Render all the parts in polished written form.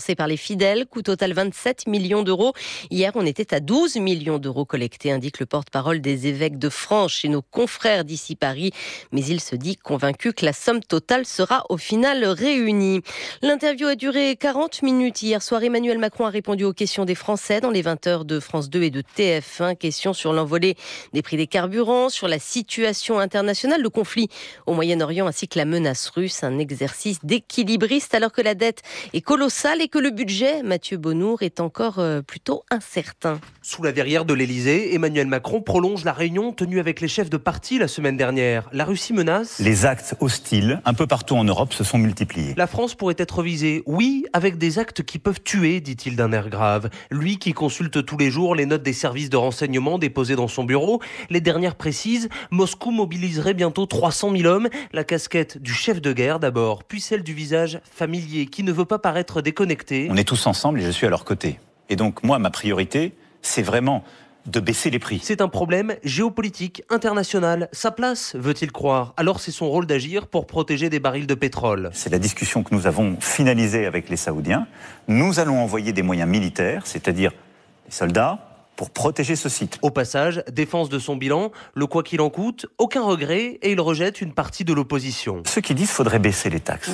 versés par les fidèles, coût total 27 millions d'euros. Hier, on était à 12 millions d'euros collectés, indique le porte-parole des évêques de France chez nos confrères d'ici Paris. Mais il se dit convaincu que la somme totale sera au final réunie. L'interview a duré 40 minutes hier soir. Emmanuel Macron a répondu aux questions des Français dans les 20h de France 2 et de TF1. Questions sur l'envolée des prix des carburants, sur la situation internationale, le conflit au Moyen-Orient ainsi que la menace russe. Un exercice d'équilibriste alors que la dette est colossale et que le budget, Mathieu Bonnour, est encore plutôt incertain. Sous la verrière de l'Elysée, Emmanuel Macron prolonge la réunion tenue avec les chefs de parti la semaine dernière. La Russie menace. Les actes hostiles, un peu partout en Europe, se sont multipliés. La France pourrait être visée, oui, avec des actes qui peuvent tuer, dit-il d'un air grave. Lui qui consulte tous les jours les notes des services de renseignement déposées dans son bureau, les dernières précisent, Moscou mobiliserait bientôt 300 000 hommes. La casquette du chef de guerre d'abord, puis celle du visage familier qui ne veut pas paraître déconnecté. On est tous ensemble et je suis à leur côté. Et donc moi, ma priorité, c'est vraiment de baisser les prix. C'est un problème géopolitique, international. Sa place, veut-il croire. Alors c'est son rôle d'agir pour protéger des barils de pétrole. C'est la discussion que nous avons finalisée avec les Saoudiens. Nous allons envoyer des moyens militaires, c'est-à-dire des soldats, pour protéger ce site. Au passage, défense de son bilan, le quoi qu'il en coûte, aucun regret, et il rejette une partie de l'opposition. Ceux qui disent qu'il faudrait baisser les taxes,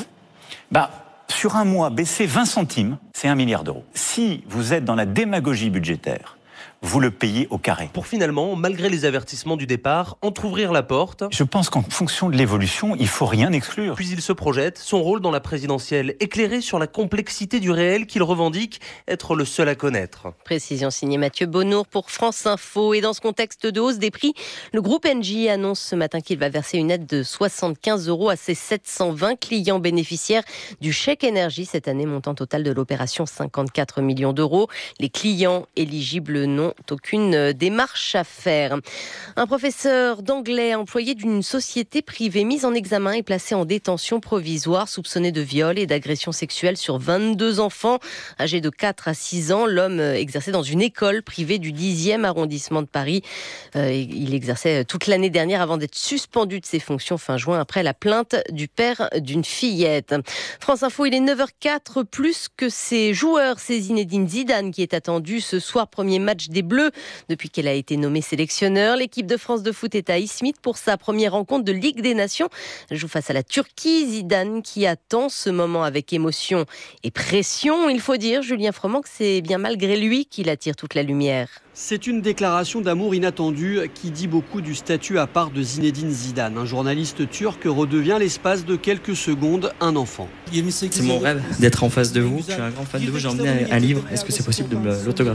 sur un mois, baisser 20 centimes, c'est 1 milliard d'euros. Si vous êtes dans la démagogie budgétaire, vous le payez au carré. Pour finalement, malgré les avertissements du départ, entrouvrir la porte. Je pense qu'en fonction de l'évolution, il ne faut rien exclure. Puis il se projette, son rôle dans la présidentielle, éclairé sur la complexité du réel qu'il revendique être le seul à connaître. Précision signée Mathieu Bonnour pour France Info. Et dans ce contexte de hausse des prix, le groupe Engie annonce ce matin qu'il va verser une aide de 75 € à ses 720 clients bénéficiaires du chèque énergie cette année, montant total de l'opération 54 millions d'euros. Les clients éligibles n'ont aucune démarche à faire. Un professeur d'anglais employé d'une société privée mis en examen et placé en détention provisoire soupçonné de viol et d'agression sexuelle sur 22 enfants âgés de 4 à 6 ans. L'homme exerçait dans une école privée du 10e arrondissement de Paris. Il exerçait toute l'année dernière avant d'être suspendu de ses fonctions fin juin après la plainte du père d'une fillette. France Info, il est 9h04, plus que ses joueurs. C'est Zinedine Zidane qui est attendu ce soir, premier match des Bleus depuis qu'elle a été nommée sélectionneur. L'équipe de France de foot est à Izmit pour sa première rencontre de Ligue des Nations. Elle joue face à la Turquie. Zidane qui attend ce moment avec émotion et pression. Il faut dire, Julien Froment, que c'est bien malgré lui qu'il attire toute la lumière. C'est une déclaration d'amour inattendue qui dit beaucoup du statut à part de Zinedine Zidane. Un journaliste turc redevient l'espace de quelques secondes un enfant. C'est mon rêve d'être en face de vous. Je suis un grand fan de vous. J'ai emmené un livre. Est-ce que c'est possible de me l'autographier ?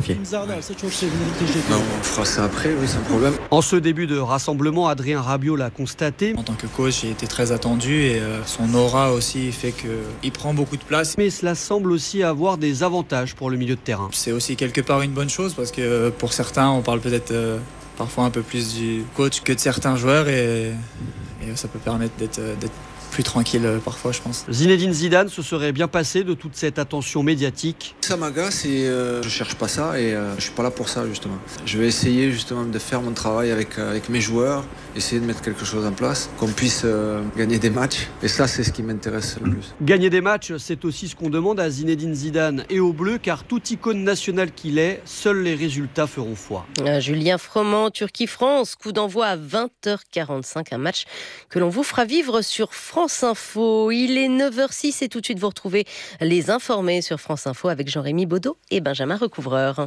Non, on fera ça après, oui, sans problème. En ce début de rassemblement, Adrien Rabiot l'a constaté. En tant que coach, j'ai été très attendu et son aura aussi fait qu'il prend beaucoup de place. Mais cela semble aussi avoir des avantages pour le milieu de terrain. C'est aussi quelque part une bonne chose parce que pour certains, on parle peut-être parfois un peu plus du coach que de certains joueurs et ça peut permettre d'être plus tranquille parfois, je pense. Zinedine Zidane se serait bien passé de toute cette attention médiatique. Ça m'agace et je cherche pas ça et je suis pas là pour ça justement. Je vais essayer justement de faire mon travail avec mes joueurs, essayer de mettre quelque chose en place, qu'on puisse gagner des matchs et ça c'est ce qui m'intéresse le plus. Gagner des matchs, c'est aussi ce qu'on demande à Zinedine Zidane et aux Bleus car toute icône nationale qu'il est, seuls les résultats feront foi. Julien Froment, Turquie-France, coup d'envoi à 20h45, un match que l'on vous fera vivre sur France Info. Il est 9h06 et tout de suite vous retrouvez les informés sur France Info avec Jean-Rémy Baudot et Benjamin Recouvreur.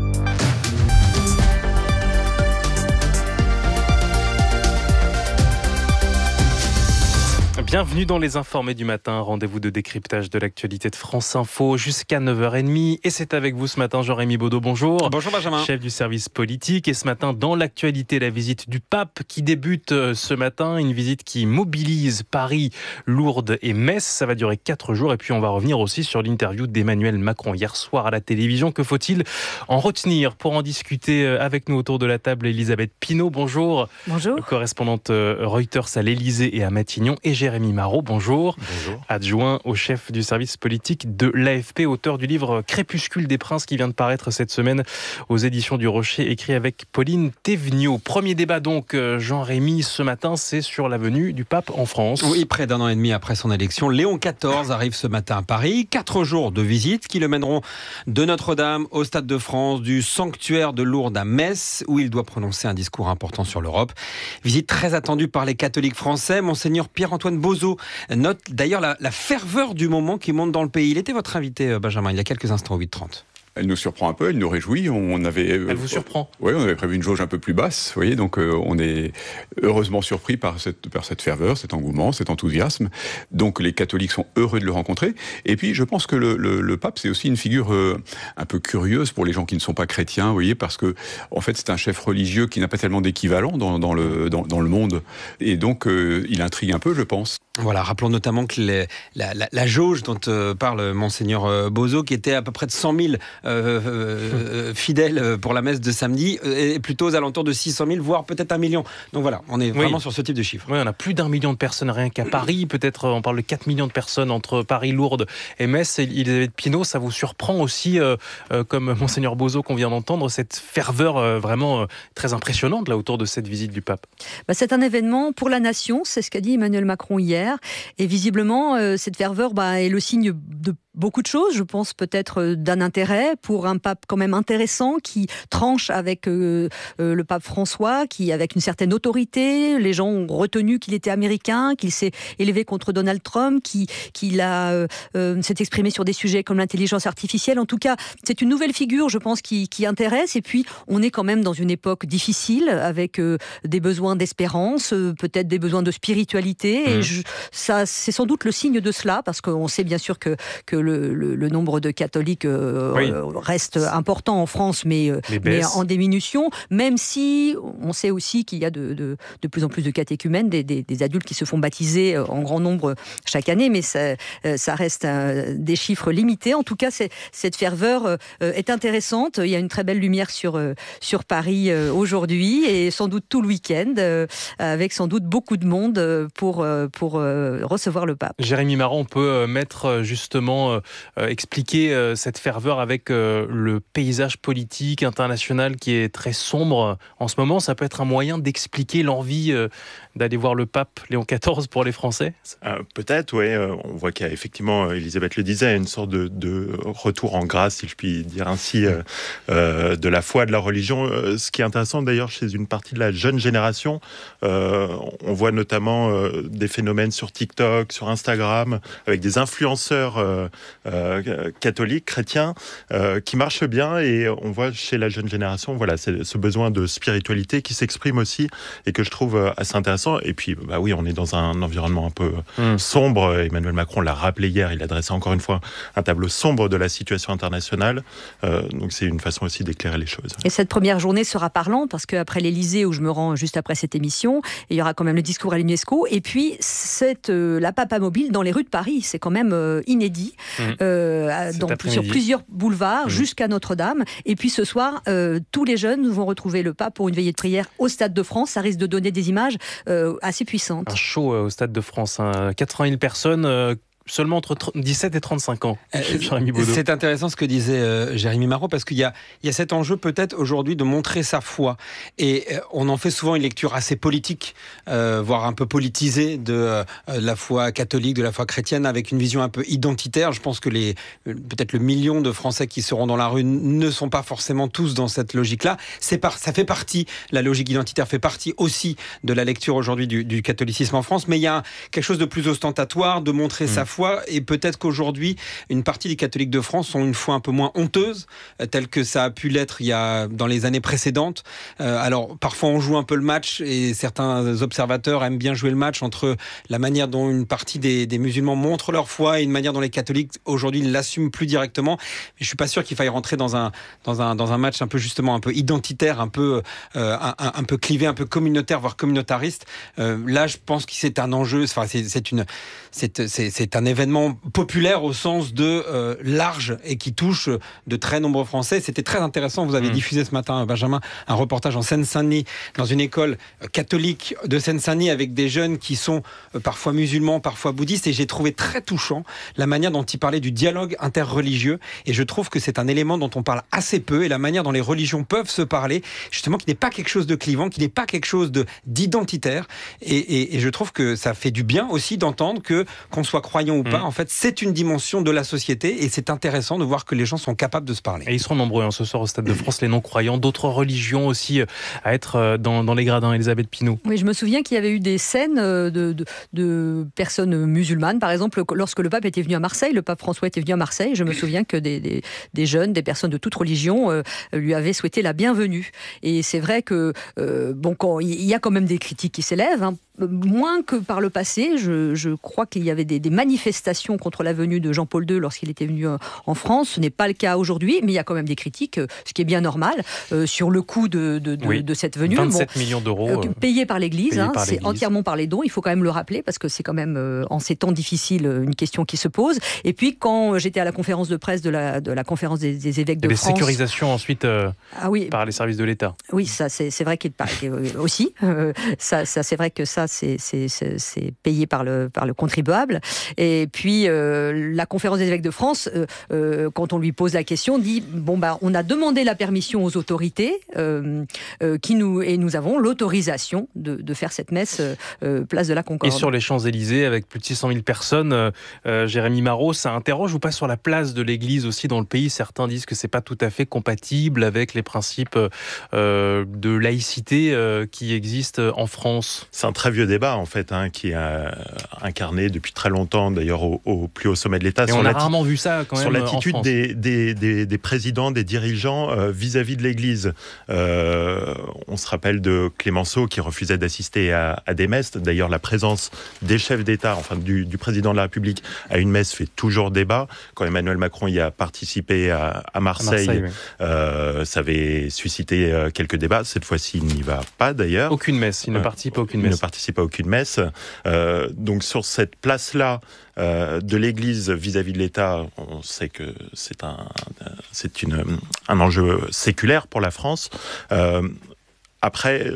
Bienvenue dans les informés du matin, rendez-vous de décryptage de l'actualité de France Info jusqu'à 9h30 et c'est avec vous ce matin Jean-Rémy Baudot, bonjour. Bonjour Benjamin. Chef du service politique et ce matin dans l'actualité la visite du pape qui débute ce matin, une visite qui mobilise Paris, Lourdes et Metz, ça va durer 4 jours et puis on va revenir aussi sur l'interview d'Emmanuel Macron hier soir à la télévision. Que faut-il en retenir? Pour en discuter avec nous autour de la table, Elisabeth Pinault, bonjour. Bonjour. Correspondante Reuters à l'Élysée et à Matignon et Jérémy Jérémy Marot, bonjour. Bonjour. Adjoint au chef du service politique de l'AFP, auteur du livre Crépuscule des Princes qui vient de paraître cette semaine aux éditions du Rocher, écrit avec Pauline Théveniot. Premier débat donc, Jean-Rémy, ce matin, c'est sur la venue du pape en France. Oui, près d'un an et demi après son élection, Léon XIV arrive ce matin à Paris. 4 jours de visite qui le mèneront de Notre-Dame au Stade de France, du sanctuaire de Lourdes à Metz, où il doit prononcer un discours important sur l'Europe. Visite très attendue par les catholiques français. Monseigneur Pierre-Antoine Bozo note d'ailleurs la ferveur du moment qui monte dans le pays. Il était votre invité, Benjamin, il y a quelques instants au 8h30. Elle nous surprend un peu, elle nous réjouit. Elle vous surprend ? Oui, on avait prévu une jauge un peu plus basse, vous voyez, donc on est heureusement surpris par cette ferveur, cet engouement, cet enthousiasme. Donc les catholiques sont heureux de le rencontrer. Et puis je pense que le pape, c'est aussi une figure un peu curieuse pour les gens qui ne sont pas chrétiens, vous voyez, parce que en fait c'est un chef religieux qui n'a pas tellement d'équivalent dans le monde. Et donc il intrigue un peu, je pense. Voilà, rappelons notamment que la jauge dont parle Monseigneur Bozo, qui était à peu près de 100 000 fidèles pour la messe de samedi, est plutôt aux alentours de 600 000, voire peut-être 1 million. Donc voilà, on est vraiment sur ce type de chiffre. Oui, on a plus d'1 million de personnes rien qu'à Paris. Peut-être on parle de 4 millions de personnes entre Paris, Lourdes et Metz. Elisabeth Pinault, ça vous surprend aussi, comme Monseigneur Bozo qu'on vient d'entendre, cette ferveur vraiment très impressionnante là autour de cette visite du pape? C'est un événement pour la nation, c'est ce qu'a dit Emmanuel Macron hier. Et visiblement, cette ferveur est le signe de beaucoup de choses, je pense peut-être d'un intérêt pour un pape quand même intéressant qui tranche avec le pape François, qui avec une certaine autorité, les gens ont retenu qu'il était américain, qu'il s'est élevé contre Donald Trump, qu'il s'est exprimé sur des sujets comme l'intelligence artificielle. En tout cas, c'est une nouvelle figure, je pense, qui intéresse. Et puis, on est quand même dans une époque difficile avec des besoins d'espérance, peut-être des besoins de spiritualité. Et c'est sans doute le signe de cela, parce qu'on sait bien sûr que le nombre de catholiques reste important en France, mais en diminution, même si on sait aussi qu'il y a de plus en plus de catéchumènes, des adultes qui se font baptiser en grand nombre chaque année, mais ça reste des chiffres limités. En tout cas, cette ferveur est intéressante. Il y a une très belle lumière sur Paris aujourd'hui, et sans doute tout le week-end, avec sans doute beaucoup de monde pour recevoir le pape. Jérémy Marot, on peut mettre justement expliquer cette ferveur avec le paysage politique international qui est très sombre en ce moment. Ça peut être un moyen d'expliquer l'envie d'aller voir le pape Léon XIV pour les Français? Peut-être, oui. On voit qu'il y a effectivement, Elisabeth le disait, une sorte de retour en grâce, si je puis dire ainsi, de la foi, de la religion. Ce qui est intéressant d'ailleurs chez une partie de la jeune génération, on voit notamment des phénomènes sur TikTok, sur Instagram, avec des influenceurs catholiques, chrétiens, qui marchent bien, et on voit chez la jeune génération, voilà, c'est ce besoin de spiritualité qui s'exprime aussi et que je trouve assez intéressant. Et puis, oui, on est dans un environnement un peu sombre. Emmanuel Macron l'a rappelé hier, il a dressé encore une fois un tableau sombre de la situation internationale. Donc c'est une façon aussi d'éclairer les choses. Et cette première journée sera parlante, parce qu'après l'Élysée, où je me rends juste après cette émission, il y aura quand même le discours à l'UNESCO, et puis la Papa Mobile dans les rues de Paris. C'est quand même inédit. Sur plusieurs boulevards jusqu'à Notre-Dame. Et puis ce soir, tous les jeunes vont retrouver le pape pour une veillée de prière au Stade de France. Ça risque de donner des images assez puissantes. Un show au Stade de France, 80 000 personnes. Seulement entre 17 et 35 ans. C'est intéressant ce que disait Jérémy Marot, parce qu'il y a cet enjeu peut-être aujourd'hui de montrer sa foi. Et on en fait souvent une lecture assez politique, voire un peu politisée de la foi catholique, de la foi chrétienne, avec une vision un peu identitaire. Je pense que peut-être le million de Français qui seront dans la rue ne sont pas forcément tous dans cette logique-là. Ça fait partie, la logique identitaire fait partie aussi de la lecture aujourd'hui du catholicisme en France, mais il y a quelque chose de plus ostentatoire, de montrer sa foi. Et peut-être qu'aujourd'hui, une partie des catholiques de France ont une foi un peu moins honteuse, telle que ça a pu l'être dans les années précédentes. Alors, parfois, on joue un peu le match, et certains observateurs aiment bien jouer le match entre la manière dont une partie des musulmans montrent leur foi et une manière dont les catholiques, aujourd'hui, l'assument plus directement. Mais je suis pas sûr qu'il faille rentrer dans un match un peu, justement, un peu identitaire, un peu clivé, un peu communautaire, voire communautariste. Là, je pense que c'est un enjeu, c'est un événement populaire au sens de large et qui touche de très nombreux Français. C'était très intéressant. Vous avez diffusé ce matin, Benjamin, un reportage en Seine-Saint-Denis, dans une école catholique de Seine-Saint-Denis avec des jeunes qui sont parfois musulmans, parfois bouddhistes, et j'ai trouvé très touchant la manière dont ils parlaient du dialogue interreligieux, et je trouve que c'est un élément dont on parle assez peu, et la manière dont les religions peuvent se parler, justement, qui n'est pas quelque chose de clivant, qui n'est pas quelque chose d'identitaire, et je trouve que ça fait du bien aussi d'entendre qu'on soit croyant ou pas, en fait, c'est une dimension de la société, et c'est intéressant de voir que les gens sont capables de se parler. Et ils seront nombreux ce soir au Stade de France, les non-croyants, d'autres religions aussi à être dans les gradins. Elisabeth Pinault. Oui, je me souviens qu'il y avait eu des scènes de personnes musulmanes, par exemple, lorsque le pape était venu à Marseille, le pape François était venu à Marseille, je me souviens que des jeunes, des personnes de toute religion lui avaient souhaité la bienvenue. Et c'est vrai que, il y a quand même des critiques qui s'élèvent, hein. Moins que par le passé, je crois qu'il y avait des manifestations contre la venue de Jean-Paul II lorsqu'il était venu en France. Ce n'est pas le cas aujourd'hui, mais il y a quand même des critiques, ce qui est bien normal, sur le coût de cette venue. 27 millions d'euros. Payés par l'Église, c'est entièrement par les dons, il faut quand même le rappeler, parce que c'est quand même, en ces temps difficiles, une question qui se pose. Et puis, quand j'étais à la conférence de presse de la conférence des évêques de France... Des sécurisations ensuite par les services de l'État. Oui, ça c'est vrai qu'il aussi. Ça c'est vrai que ça, c'est payé par le contribuable. Et puis la conférence des évêques de France, quand on lui pose la question, dit on a demandé la permission aux autorités et nous avons l'autorisation de faire cette messe place de la Concorde. Et sur les Champs-Élysées, avec plus de 600 000 personnes, Jérémy Marot, ça interroge ou pas sur la place de l'Église aussi dans le pays? Certains disent que c'est pas tout à fait compatible avec les principes de laïcité qui existent en France. C'est un très vieux débat, en fait, qui est incarné depuis très longtemps, d'ailleurs, au plus haut sommet de l'État. Et on a rarement vu ça, quand même, sur l'attitude en France. des présidents, des dirigeants vis-à-vis de l'Église. On se rappelle de Clémenceau qui refusait d'assister à des messes. D'ailleurs, la présence des chefs d'État, enfin du président de la République, à une messe fait toujours débat. Quand Emmanuel Macron y a participé à Marseille, ça avait suscité quelques débats. Cette fois-ci, il n'y va pas, d'ailleurs. Aucune messe, il ne participe à aucune messe. Il ne participe à aucune messe. Donc sur cette place-là de l'Église vis-à-vis de l'État, on sait que c'est un enjeu séculaire pour la France. Après,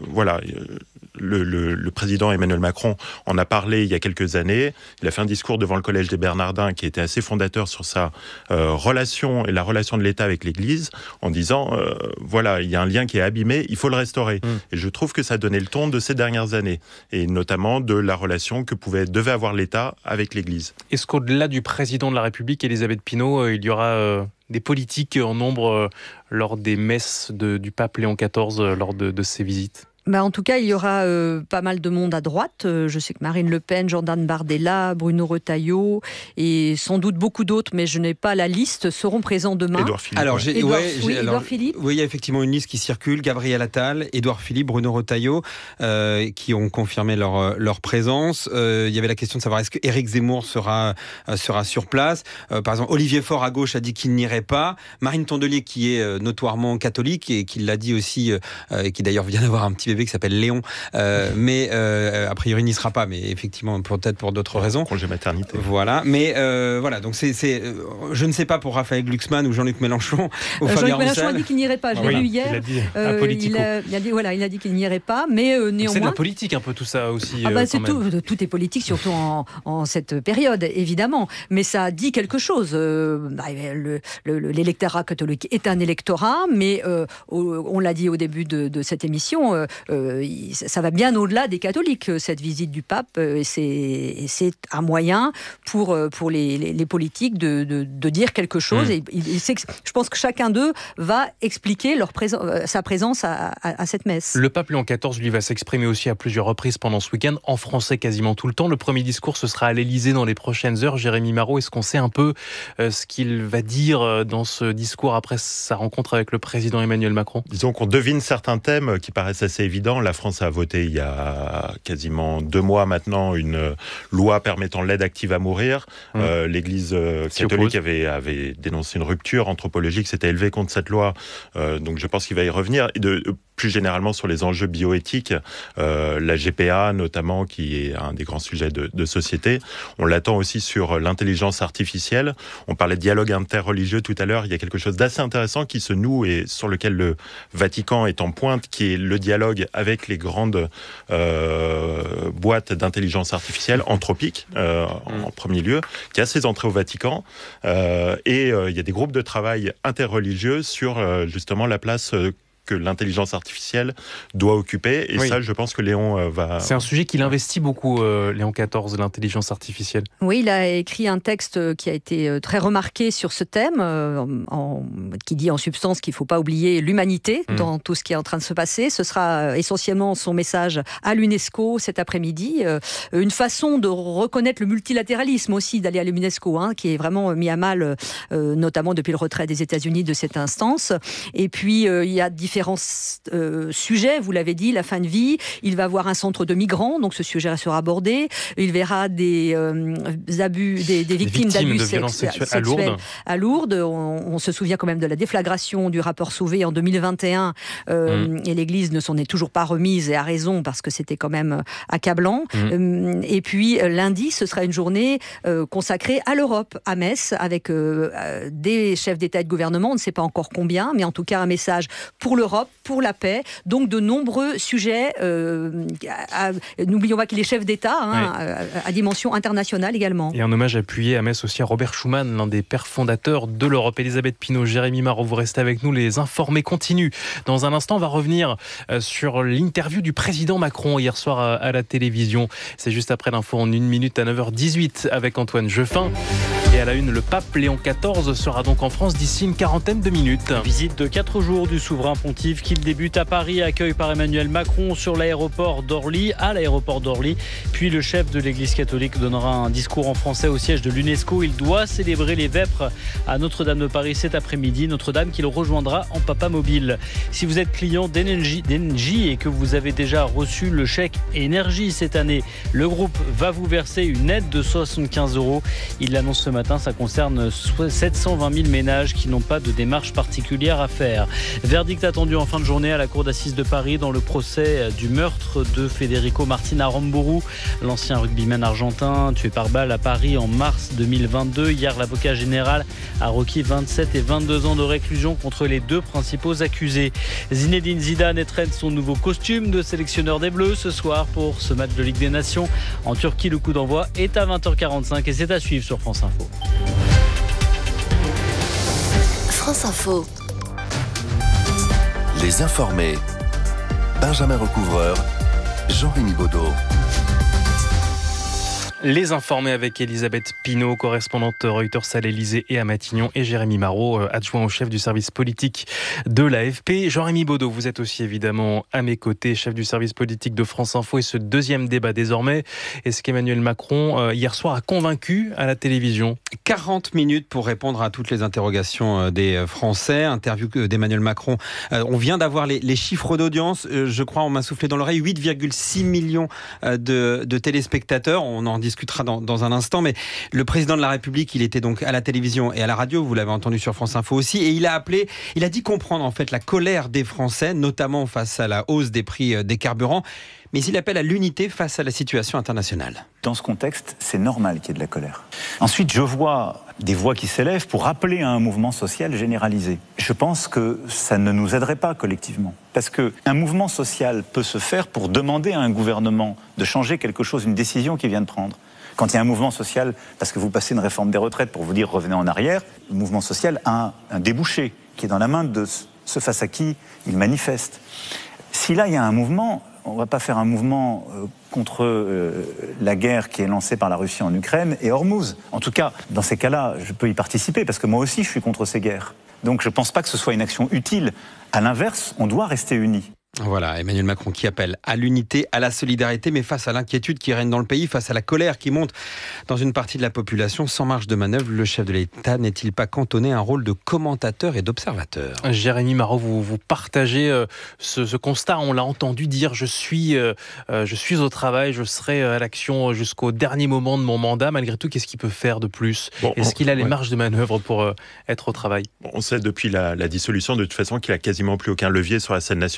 le président Emmanuel Macron en a parlé il y a quelques années. Il a fait un discours devant le Collège des Bernardins qui était assez fondateur sur sa relation et la relation de l'État avec l'Église, en disant il y a un lien qui est abîmé, il faut le restaurer. Et je trouve que ça a donné le ton de ces dernières années, et notamment de la relation que devait avoir l'État avec l'Église. Est-ce qu'au-delà du président de la République, Elisabeth Pinault, il y aura des politiques en nombre lors des messes du pape Léon XIV lors de ses visites? En tout cas, il y aura pas mal de monde à droite. Je sais que Marine Le Pen, Jordan Bardella, Bruno Retailleau et sans doute beaucoup d'autres, mais je n'ai pas la liste, seront présents demain. Édouard Philippe. Édouard Philippe. Oui, il y a effectivement une liste qui circule. Gabriel Attal, Édouard Philippe, Bruno Retailleau, qui ont confirmé leur présence. Il y avait la question de savoir est-ce que Éric Zemmour sera sur place. Par exemple, Olivier Faure à gauche a dit qu'il n'irait pas. Marine Tondelier, qui est notoirement catholique et qui l'a dit aussi, et qui d'ailleurs vient d'avoir un petit bébé qui s'appelle Léon, mais a priori n'y sera pas, mais effectivement peut-être pour d'autres raisons. Congé maternité. Voilà, mais donc je ne sais pas pour Raphaël Glucksmann ou Jean-Luc Mélenchon ou Fabien Roussel. Jean-Luc Mélenchon a dit qu'il n'irait pas, je l'ai vu hier. Il a dit à Politico. Il a dit qu'il n'irait pas, mais néanmoins... C'est de la politique un peu tout ça aussi. Tout est politique, surtout en cette période, évidemment, mais ça dit quelque chose. L'électorat catholique est un électorat, mais on l'a dit au début de cette émission, ça va bien au-delà des catholiques, cette visite du pape, et c'est un moyen pour les politiques de dire quelque chose. Et je pense que chacun d'eux va expliquer sa présence à cette messe. Le pape Léon XIV, lui, va s'exprimer aussi à plusieurs reprises pendant ce week-end, en français quasiment tout le temps. Le premier discours, ce sera à l'Élysée dans les prochaines heures. Jérémy Marot, est-ce qu'on sait un peu ce qu'il va dire dans ce discours après sa rencontre avec le président Emmanuel Macron? Disons qu'on devine certains thèmes qui paraissent assez évidents. La France a voté il y a quasiment 2 mois maintenant une loi permettant l'aide active à mourir. L'Église catholique avait dénoncé une rupture anthropologique, s'était élevée contre cette loi. Donc je pense qu'il va y revenir. plus généralement sur les enjeux bioéthiques, la GPA notamment, qui est un des grands sujets de société. On l'attend aussi sur l'intelligence artificielle. On parlait de dialogue interreligieux tout à l'heure. Il y a quelque chose d'assez intéressant qui se noue et sur lequel le Vatican est en pointe, qui est le dialogue avec les grandes boîtes d'intelligence artificielle, Anthropic en premier lieu, qui a ses entrées au Vatican. Et il y a des groupes de travail interreligieux sur justement la place que l'intelligence artificielle doit occuper. Et ça, je pense que Léon va... C'est un sujet qu'il investit beaucoup, Léon XIV, l'intelligence artificielle. Oui, il a écrit un texte qui a été très remarqué sur ce thème, qui dit en substance qu'il ne faut pas oublier l'humanité dans tout ce qui est en train de se passer. Ce sera essentiellement son message à l'UNESCO cet après-midi. Une façon de reconnaître le multilatéralisme aussi, d'aller à l'UNESCO, qui est vraiment mis à mal, notamment depuis le retrait des États-Unis de cette instance. Et puis, il y a différents sujets, vous l'avez dit, la fin de vie. Il va avoir un centre de migrants, donc ce sujet sera abordé. Il verra des abus, des victimes d'abus sexuels à Lourdes. On se souvient quand même de la déflagration du rapport Sauvé en 2021 et l'Église ne s'en est toujours pas remise, et à raison, parce que c'était quand même accablant. Et puis lundi, ce sera une journée consacrée à l'Europe, à Metz, avec des chefs d'État et de gouvernement, on ne sait pas encore combien, mais en tout cas un message pour l'Europe, pour la paix, donc de nombreux sujets. N'oublions pas qu'il est chef d'État à dimension internationale également. Et un hommage appuyé à Metz aussi à Robert Schuman, l'un des pères fondateurs de l'Europe. Elisabeth Pinault, Jérémy Marot, vous restez avec nous, les informés continuent. Dans un instant, on va revenir sur l'interview du président Macron hier soir à la télévision. C'est juste après l'info en 1 minute à 9h18 avec Antoine Jeffin. Et à la une, le pape Léon XIV sera donc en France d'ici une quarantaine de minutes. Visite de 4 jours du souverain pontife qui débute à Paris, accueil par Emmanuel Macron à l'aéroport d'Orly. Puis le chef de l'Église catholique donnera un discours en français au siège de l'UNESCO. Il doit célébrer les vêpres à Notre-Dame de Paris cet après-midi. Notre-Dame qu'il rejoindra en papa mobile. Si vous êtes client d'Engie et que vous avez déjà reçu le chèque énergie cette année, le groupe va vous verser une aide de 75 €. Il l'annonce ce matin, ça concerne 720 000 ménages qui n'ont pas de démarche particulière à faire. Verdict attendu en fin de journée à la cour d'assises de Paris dans le procès du meurtre de Federico Martin Aramburu, l'ancien rugbyman argentin tué par balle à Paris en mars 2022. Hier, l'avocat général a requis 27 et 22 ans de réclusion contre les 2 principaux accusés. Zinedine Zidane étrenne son nouveau costume de sélectionneur des Bleus ce soir pour ce match de Ligue des Nations en Turquie. Le coup d'envoi est à 20h45 et c'est à suivre sur France Info. France Info. Les informés. Benjamin Recouvreur, Jean-Rémy Baudot. Les informés avec Elisabeth Pinault, correspondante Reuters à l'Elysée et à Matignon, et Jérémy Marot, adjoint au chef du service politique de l'AFP. Jean-Rémy Baudot, vous êtes aussi évidemment à mes côtés, chef du service politique de France Info, et ce deuxième débat désormais, est-ce qu'Emmanuel Macron, hier soir, a convaincu à la télévision ? 40 minutes pour répondre à toutes les interrogations des Français. Interview d'Emmanuel Macron. On vient d'avoir les chiffres d'audience. Je crois, on m'a soufflé dans l'oreille, 8,6 millions de téléspectateurs. On en discutera dans un instant, mais le président de la République, il était donc à la télévision et à la radio, vous l'avez entendu sur France Info aussi, et il a dit comprendre en fait la colère des Français, notamment face à la hausse des prix des carburants, mais il appelle à l'unité face à la situation internationale. Dans ce contexte, c'est normal qu'il y ait de la colère. Ensuite, je vois des voix qui s'élèvent pour appeler à un mouvement social généralisé. Je pense que ça ne nous aiderait pas collectivement. Parce qu'un mouvement social peut se faire pour demander à un gouvernement de changer quelque chose, une décision qu'il vient de prendre. Quand il y a un mouvement social, parce que vous passez une réforme des retraites pour vous dire revenez en arrière, le mouvement social a un débouché qui est dans la main de ceux face à qui il manifeste. Si là il y a un mouvement, on ne va pas faire un mouvement contre la guerre qui est lancée par la Russie en Ukraine et Hormuz. En tout cas, dans ces cas-là, je peux y participer parce que moi aussi je suis contre ces guerres. Donc je ne pense pas que ce soit une action utile. À l'inverse, on doit rester unis. Voilà, Emmanuel Macron qui appelle à l'unité, à la solidarité, mais face à l'inquiétude qui règne dans le pays, face à la colère qui monte dans une partie de la population, sans marge de manœuvre, le chef de l'État n'est-il pas cantonné à un rôle de commentateur et d'observateur ? Jérémy Marot, vous partagez ce constat. On l'a entendu dire je suis au travail, je serai à l'action jusqu'au dernier moment de mon mandat. Malgré tout, qu'est-ce qu'il peut faire de plus ? Est-ce qu'il a les marges de manœuvre pour être au travail ? On sait depuis la dissolution de toute façon qu'il a quasiment plus aucun levier sur la scène nationale. C'est-à-dire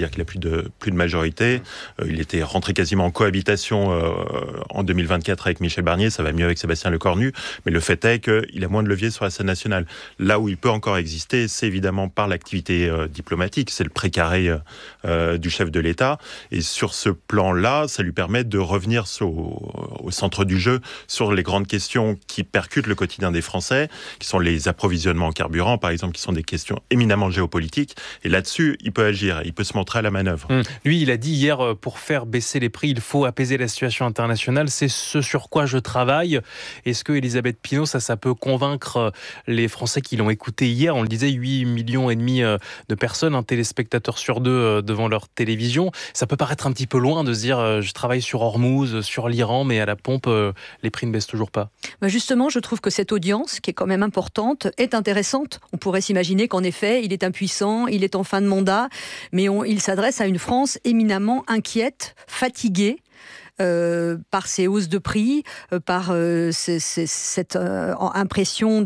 c'est-à-dire qu'il n'a plus de majorité. Il était rentré quasiment en cohabitation en 2024 avec Michel Barnier, ça va mieux avec Sébastien Lecornu, mais le fait est qu'il a moins de levier sur la scène nationale. Là où il peut encore exister, c'est évidemment par l'activité diplomatique, c'est le précaré du chef de l'État, et sur ce plan-là, ça lui permet de revenir au centre du jeu sur les grandes questions qui percutent le quotidien des Français, qui sont les approvisionnements en carburant, par exemple, qui sont des questions éminemment géopolitiques. Et là-dessus, il peut agir, il peut se montrer à la manœuvre. Lui, il a dit hier, pour faire baisser les prix, il faut apaiser la situation internationale. C'est ce sur quoi je travaille. Est-ce que Elisabeth Pinault, ça peut convaincre les Français qui l'ont écouté hier? On le disait, 8,5 millions de personnes, un téléspectateur sur 2 devant leur télévision. Ça peut paraître un petit peu loin de se dire, je travaille sur Hormuz, sur l'Iran, mais à la pompe, les prix ne baissent toujours pas. Justement, je trouve que cette audience, qui est quand même importante, est intéressante. On pourrait s'imaginer qu'en effet, il est impuissant, il est en fin de mandat, mais il s'adresse à une France éminemment inquiète, fatiguée, par ces hausses de prix, par cette impression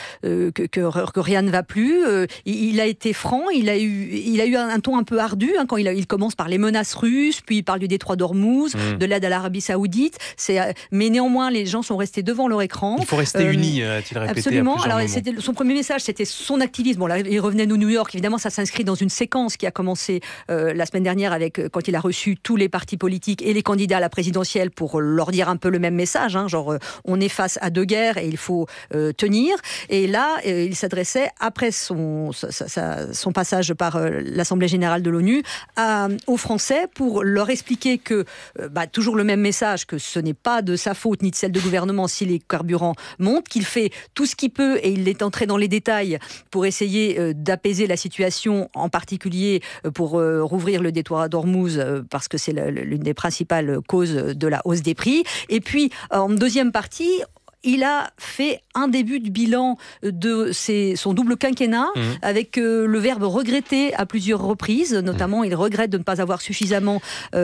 que rien ne va plus. Il a été franc, il a eu un ton un peu ardu quand il commence par les menaces russes, puis il parle du détroit d'Ormuz, de l'aide à l'Arabie Saoudite. Mais néanmoins, les gens sont restés devant leur écran. Il faut rester unis, a-t-il répété. Absolument. Alors, son premier message, c'était son activisme. Bon, là, il revenait de New York. Évidemment, ça s'inscrit dans une séquence qui a commencé la semaine dernière quand il a reçu tous les partis politiques et les candidats à la présidentielle pour leur dire un peu le même message, genre on est face à 2 guerres et il faut tenir. Et là, il s'adressait, après son passage par l'Assemblée générale de l'ONU, aux Français pour leur expliquer que, toujours le même message, que ce n'est pas de sa faute ni de celle du gouvernement si les carburants montent, qu'il fait tout ce qu'il peut, et il est entré dans les détails pour essayer d'apaiser la situation, en particulier pour rouvrir le détroit d'Ormuz, parce que c'est l'une des principales causes de la hausse des prix. Et puis, en deuxième partie, il a fait un début de bilan de son double quinquennat avec le verbe regretter à plusieurs reprises. Notamment, il regrette de ne pas avoir suffisamment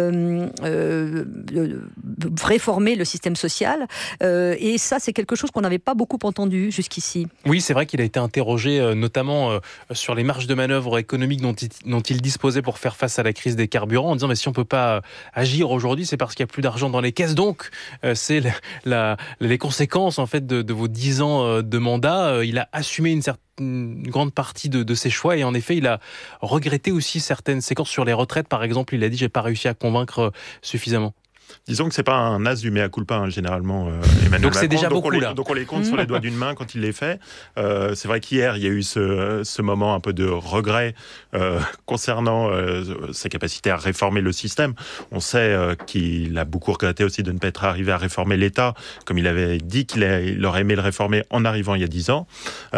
réformé le système social. Et ça, c'est quelque chose qu'on n'avait pas beaucoup entendu jusqu'ici. Oui, c'est vrai qu'il a été interrogé notamment sur les marges de manœuvre économiques dont il disposait pour faire face à la crise des carburants, en disant mais si on ne peut pas agir aujourd'hui, c'est parce qu'il n'y a plus d'argent dans les caisses. Donc, c'est les conséquences en fait de vos 10 ans de mandat. Il a assumé une grande partie de ses choix, et en effet il a regretté aussi certaines séquences sur les retraites par exemple. Il a dit j'ai pas réussi à convaincre suffisamment. Disons que c'est pas un as du mea culpa, généralement, Emmanuel donc Macron. C'est déjà beaucoup, là. Donc on les compte sur les doigts d'une main quand il les fait. C'est vrai qu'hier, il y a eu ce moment un peu de regret concernant sa capacité à réformer le système. On sait qu'il a beaucoup regretté aussi de ne pas être arrivé à réformer l'État, comme il avait dit qu'il aurait aimé le réformer en arrivant il y a 10 ans.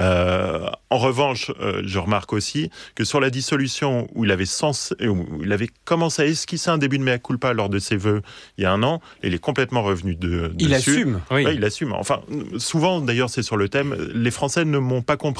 En revanche, je remarque aussi que sur la dissolution, où il avait commencé à esquisser un début de mea culpa lors de ses vœux il y a un an, il est complètement revenu dessus. Il assume. Oui. Ouais, il assume. Enfin, souvent, d'ailleurs, c'est sur le thème « Les Français ne m'ont pas compris ».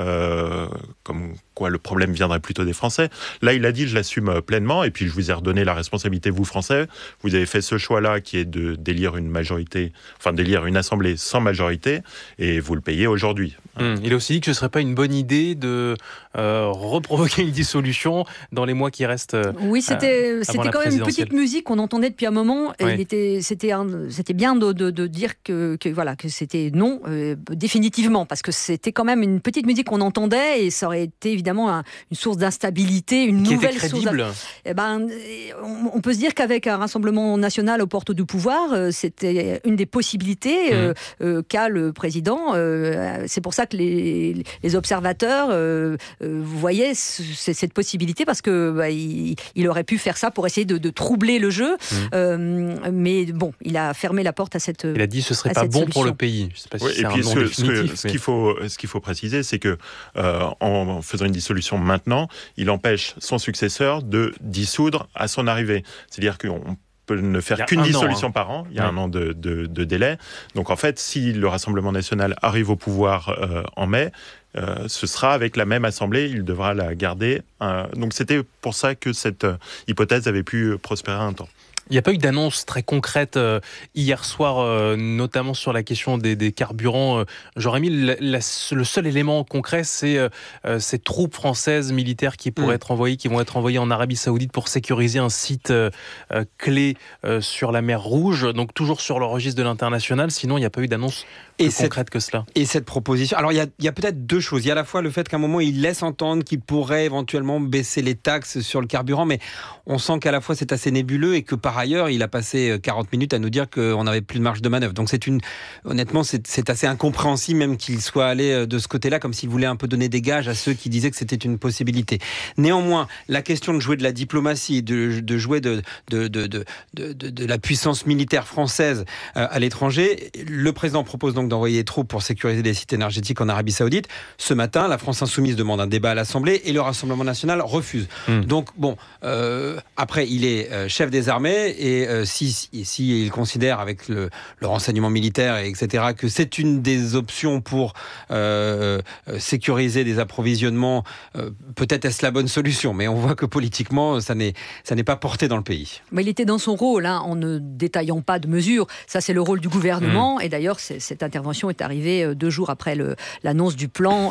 Comme quoi le problème viendrait plutôt des Français. Là, il a dit « Je l'assume pleinement ». Et puis, je vous ai redonné la responsabilité, vous, Français. Vous avez fait ce choix-là qui est d'élire d'élire une assemblée sans majorité. Et vous le payez aujourd'hui. Il a aussi dit que ce ne serait pas une bonne idée de reprovoquer une dissolution dans les mois qui restent. Oui, c'était quand même une petite musique qu'on entendait depuis un moment. Oui. C'était bien de dire que c'était non, définitivement, parce que c'était quand même une petite musique qu'on entendait, et ça aurait été évidemment une source d'instabilité, une qui nouvelle était crédible. On peut se dire qu'avec un Rassemblement national aux portes du pouvoir, c'était une des possibilités qu'a le président. C'est pour ça que les observateurs voyaient cette possibilité, parce que il aurait pu faire ça pour essayer de troubler le jeu. Mais bon, il a fermé la porte à cette solution. Il a dit ce serait pas bon pour le pays. Je sais pas si c'est un nom définitif. Ce qu'il faut préciser, c'est que en faisant une dissolution maintenant, il empêche son successeur de dissoudre à son arrivée. C'est-à-dire qu'on peut ne faire qu'une dissolution par an. Il y a un an de délai. Donc en fait, si le Rassemblement national arrive au pouvoir en mai, ce sera avec la même assemblée, il devra la garder. Donc c'était pour ça que cette hypothèse avait pu prospérer un temps. Il n'y a pas eu d'annonce très concrète hier soir, notamment sur la question des carburants. Jérémy, le seul élément concret, c'est ces troupes françaises militaires qui vont être envoyées en Arabie Saoudite pour sécuriser un site clé sur la mer Rouge, donc toujours sur le registre de l'international. Sinon, il n'y a pas eu d'annonce plus concrète que cela. Et cette proposition, alors il y a peut-être deux choses. Il y a à la fois le fait qu'à un moment, il laisse entendre qu'il pourrait éventuellement baisser les taxes sur le carburant, mais on sent qu'à la fois c'est assez nébuleux et que par ailleurs, il a passé 40 minutes à nous dire qu'on n'avait plus de marge de manœuvre. Donc honnêtement, c'est assez incompréhensible même qu'il soit allé de ce côté-là, comme s'il voulait un peu donner des gages à ceux qui disaient que c'était une possibilité. Néanmoins, la question de jouer de la diplomatie, de jouer de la puissance militaire française à l'étranger, le président propose donc d'envoyer des troupes pour sécuriser les sites énergétiques en Arabie Saoudite. Ce matin, la France Insoumise demande un débat à l'Assemblée et le Rassemblement National refuse. Donc après, il est chef des armées et si il considère avec le renseignement militaire, etc., que c'est une des options pour sécuriser des approvisionnements, peut-être est-ce la bonne solution, mais on voit que politiquement, ça n'est pas porté dans le pays. Mais il était dans son rôle, en ne détaillant pas de mesures. Ça, c'est le rôle du gouvernement. Et d'ailleurs, cette intervention est arrivée 2 jours après l'annonce du plan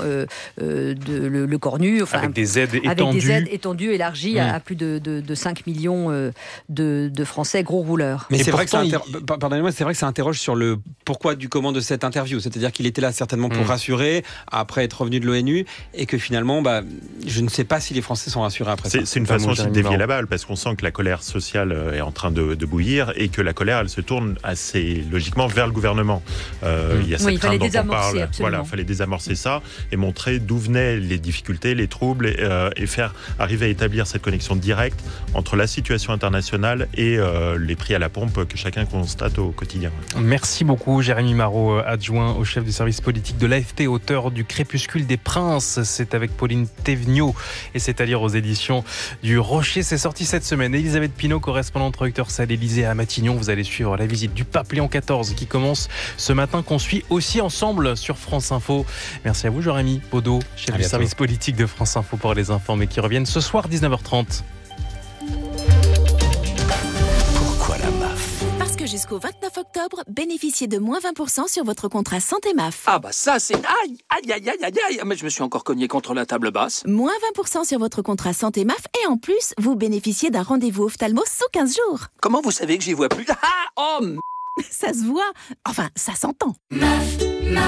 le Cornu. Avec des aides étendues. Avec des aides étendues, élargies à plus de 5 millions de Français gros rouleurs. Mais c'est vrai que ça interroge sur le pourquoi du comment de cette interview. C'est-à-dire qu'il était là certainement pour rassurer, après être revenu de l'ONU, et que finalement, je ne sais pas si les Français sont rassurés après ça. C'est une façon aussi de dévier la balle, parce qu'on sent que la colère sociale est en train de bouillir, et que la colère, elle se tourne assez logiquement vers le gouvernement. Il y a cette crainte dont on parle. Voilà, il fallait désamorcer ça, et montrer d'où venaient les difficultés, les troubles, et faire arriver à établir cette connexion directe entre la situation internationale et les prix à la pompe que chacun constate au quotidien. Merci beaucoup Jérémy Marot, adjoint au chef du service politique de l'AFP, auteur du Crépuscule des Princes. C'est avec Pauline Théveniot et c'est à lire aux éditions du Rocher. C'est sorti cette semaine. Elisabeth Pinault, correspondante Reuters à l'Élysée à Matignon. Vous allez suivre la visite du pape Léon XIV qui commence ce matin, qu'on suit aussi ensemble sur France Info. Merci à vous Jérémy Baudot, chef du service politique de France Info pour les informés qui reviennent ce soir 19h30. Jusqu'au 29 octobre, bénéficiez de moins 20% sur votre contrat santé MAF. Ah bah ça c'est... Aïe, mais je me suis encore cogné contre la table basse. Moins 20% sur votre contrat santé MAF et en plus, vous bénéficiez d'un rendez-vous ophtalmo sous 15 jours. Comment vous savez que j'y vois plus? Ça se voit. Enfin, ça s'entend. MAF.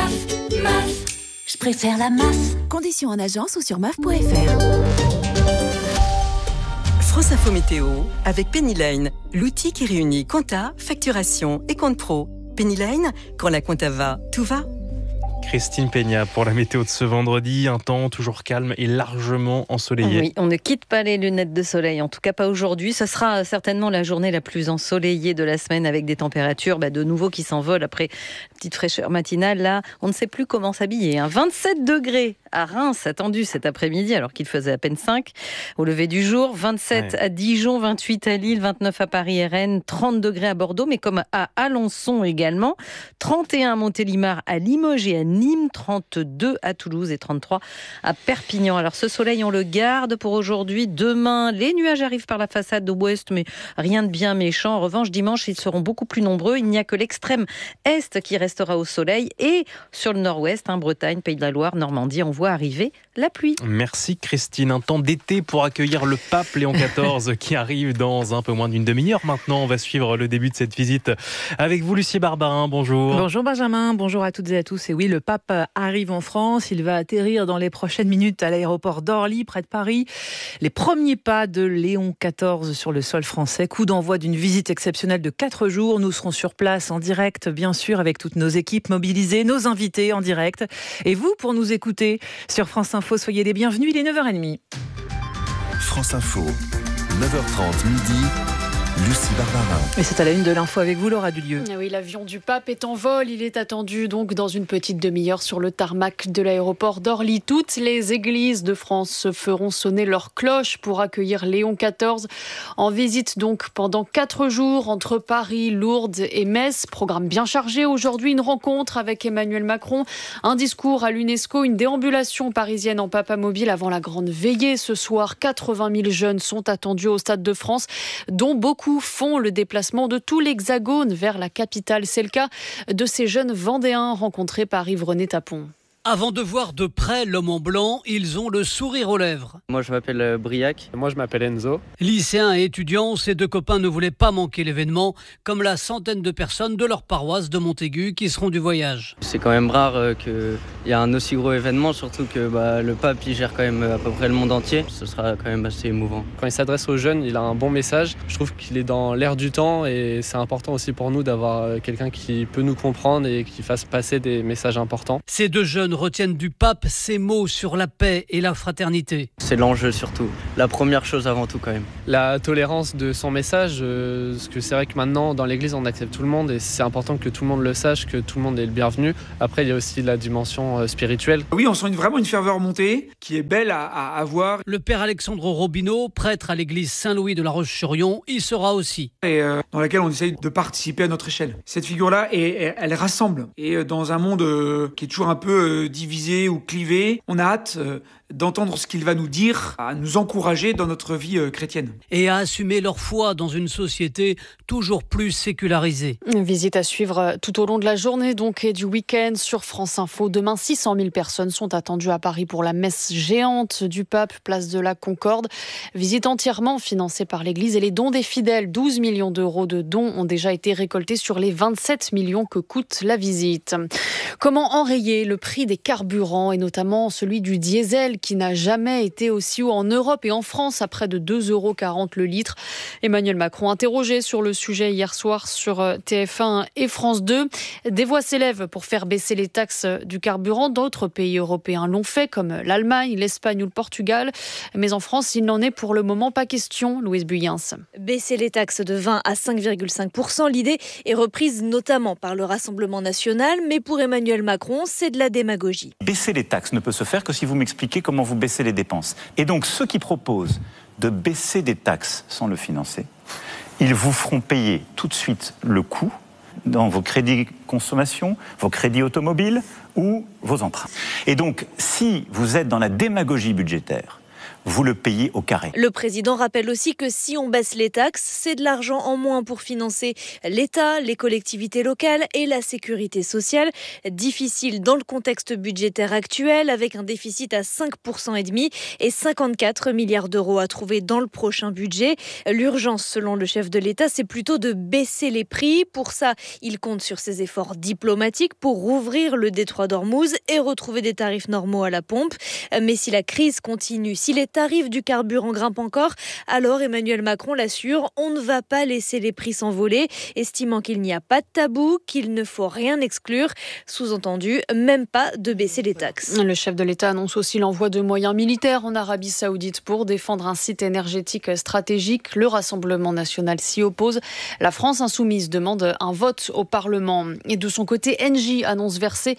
Je préfère la MAF. Conditions en agence ou sur maf.fr. France Info Météo avec Penny Lane, l'outil qui réunit compta, facturation et compte pro. Penny Lane, quand la compta va, tout va. Christine Peña pour la météo de ce vendredi, un temps toujours calme et largement ensoleillé. Oui, on ne quitte pas les lunettes de soleil, en tout cas pas aujourd'hui. Ce sera certainement la journée la plus ensoleillée de la semaine avec des températures de nouveau qui s'envolent après la petite fraîcheur matinale. Là, on ne sait plus comment s'habiller. 27 degrés à Reims attendu cet après-midi alors qu'il faisait à peine 5 au lever du jour. 27 à Dijon, 28 à Lille, 29 à Paris et Rennes, 30 degrés à Bordeaux, mais comme à Alençon également. 31 à Montélimar, à Limoges et à Nîmes, 32 à Toulouse et 33 à Perpignan. Alors ce soleil, on le garde pour aujourd'hui. Demain, les nuages arrivent par la façade ouest, mais rien de bien méchant. En revanche, dimanche, ils seront beaucoup plus nombreux. Il n'y a que l'extrême est qui restera au soleil. Et sur le nord-ouest, Bretagne, Pays de la Loire, Normandie, on voit arriver la pluie. Merci Christine. Un temps d'été pour accueillir le pape Léon XIV qui arrive dans un peu moins d'une demi-heure maintenant. On va suivre le début de cette visite avec vous, Lucie Barbarin. Bonjour. Bonjour Benjamin, bonjour à toutes et à tous. Et oui, le pape arrive en France. Il va atterrir dans les prochaines minutes à l'aéroport d'Orly, près de Paris. Les premiers pas de Léon XIV sur le sol français. Coup d'envoi d'une visite exceptionnelle de 4 jours. Nous serons sur place en direct, bien sûr, avec toutes nos équipes mobilisées, nos invités en direct. Et vous, pour nous écouter sur France Info, soyez les bienvenus. Il est 9h30. France Info, 9h30 midi. Lucie Barbarin. Et c'est à la une de l'info avec vous, Laura Dulieu. Oui, l'avion du pape est en vol. Il est attendu donc dans une petite demi-heure sur le tarmac de l'aéroport d'Orly. Toutes les églises de France feront sonner leurs cloches pour accueillir Léon XIV en visite donc pendant 4 jours entre Paris, Lourdes et Metz. Programme bien chargé aujourd'hui, une rencontre avec Emmanuel Macron, un discours à l'UNESCO, une déambulation parisienne en papamobile avant la grande veillée. Ce soir, 80 000 jeunes sont attendus au Stade de France, dont beaucoup beaucoup font le déplacement de tout l'Hexagone vers la capitale. C'est le cas de ces jeunes Vendéens rencontrés par Yves-René Tapon. Avant de voir de près l'homme en blanc, ils ont le sourire aux lèvres. Moi je m'appelle Briac. Moi je m'appelle Enzo. Lycéens et étudiants, ces deux copains ne voulaient pas manquer l'événement, comme la centaine de personnes de leur paroisse de Montaigu qui seront du voyage. C'est quand même rare qu'il y ait un aussi gros événement, surtout que le pape il gère quand même à peu près le monde entier. Ce sera quand même assez émouvant. Quand il s'adresse aux jeunes, il a un bon message. Je trouve qu'il est dans l'air du temps et c'est important aussi pour nous d'avoir quelqu'un qui peut nous comprendre et qui fasse passer des messages importants. Ces deux jeunes retiennent du pape ces mots sur la paix et la fraternité. C'est l'enjeu surtout, la première chose avant tout quand même. La tolérance de son message, parce que c'est vrai que maintenant dans l'église on accepte tout le monde et c'est important que tout le monde le sache, que tout le monde est le bienvenu. Après il y a aussi la dimension spirituelle. Oui, on sent vraiment une ferveur montée qui est belle à voir. Le père Alexandre Robineau, prêtre à l'église Saint-Louis de la Roche-sur-Yon, y sera aussi. Et dans laquelle on essaye de participer à notre échelle. Cette figure-là, elle rassemble. Et dans un monde qui est toujours un peu divisé ou clivé, on a hâte d'entendre ce qu'il va nous dire, à nous encourager dans notre vie chrétienne. Et à assumer leur foi dans une société toujours plus sécularisée. Une visite à suivre tout au long de la journée donc et du week-end sur France Info. Demain, 600 000 personnes sont attendues à Paris pour la messe géante du pape, place de la Concorde. Visite entièrement financée par l'Église et les dons des fidèles. 12 millions d'euros de dons ont déjà été récoltés sur les 27 millions que coûte la visite. Comment enrayer le prix des carburants et notamment celui du diesel qui n'a jamais été aussi haut en Europe et en France à près de 2,40 € le litre. Emmanuel Macron interrogé sur le sujet hier soir sur TF1 et France 2. Des voix s'élèvent pour faire baisser les taxes du carburant. D'autres pays européens l'ont fait comme l'Allemagne, l'Espagne ou le Portugal. Mais en France, il n'en est pour le moment pas question, Louise Buyens. Baisser les taxes de 20 à 5,5%, l'idée est reprise notamment par le Rassemblement national, mais pour Emmanuel Macron, c'est de la démagogie. Baisser les taxes ne peut se faire que si vous m'expliquez comment vous baissez les dépenses. Et donc ceux qui proposent de baisser des taxes sans le financer, ils vous feront payer tout de suite le coût dans vos crédits consommation, vos crédits automobiles ou vos emprunts. Et donc si vous êtes dans la démagogie budgétaire, vous le payez au carré. Le président rappelle aussi que si on baisse les taxes, c'est de l'argent en moins pour financer l'État, les collectivités locales et la sécurité sociale. Difficile dans le contexte budgétaire actuel avec un déficit à 5,5% et 54 milliards d'euros à trouver dans le prochain budget. L'urgence, selon le chef de l'État, c'est plutôt de baisser les prix. Pour ça, il compte sur ses efforts diplomatiques pour rouvrir le détroit d'Ormuz et retrouver des tarifs normaux à la pompe. Mais si la crise continue, si les tarifs du carburant grimpent encore, alors Emmanuel Macron l'assure, on ne va pas laisser les prix s'envoler, estimant qu'il n'y a pas de tabou, qu'il ne faut rien exclure, sous-entendu, même pas de baisser les taxes. Le chef de l'État annonce aussi l'envoi de moyens militaires en Arabie Saoudite pour défendre un site énergétique stratégique. Le Rassemblement national s'y oppose. La France insoumise demande un vote au Parlement. Et de son côté, Engie annonce verser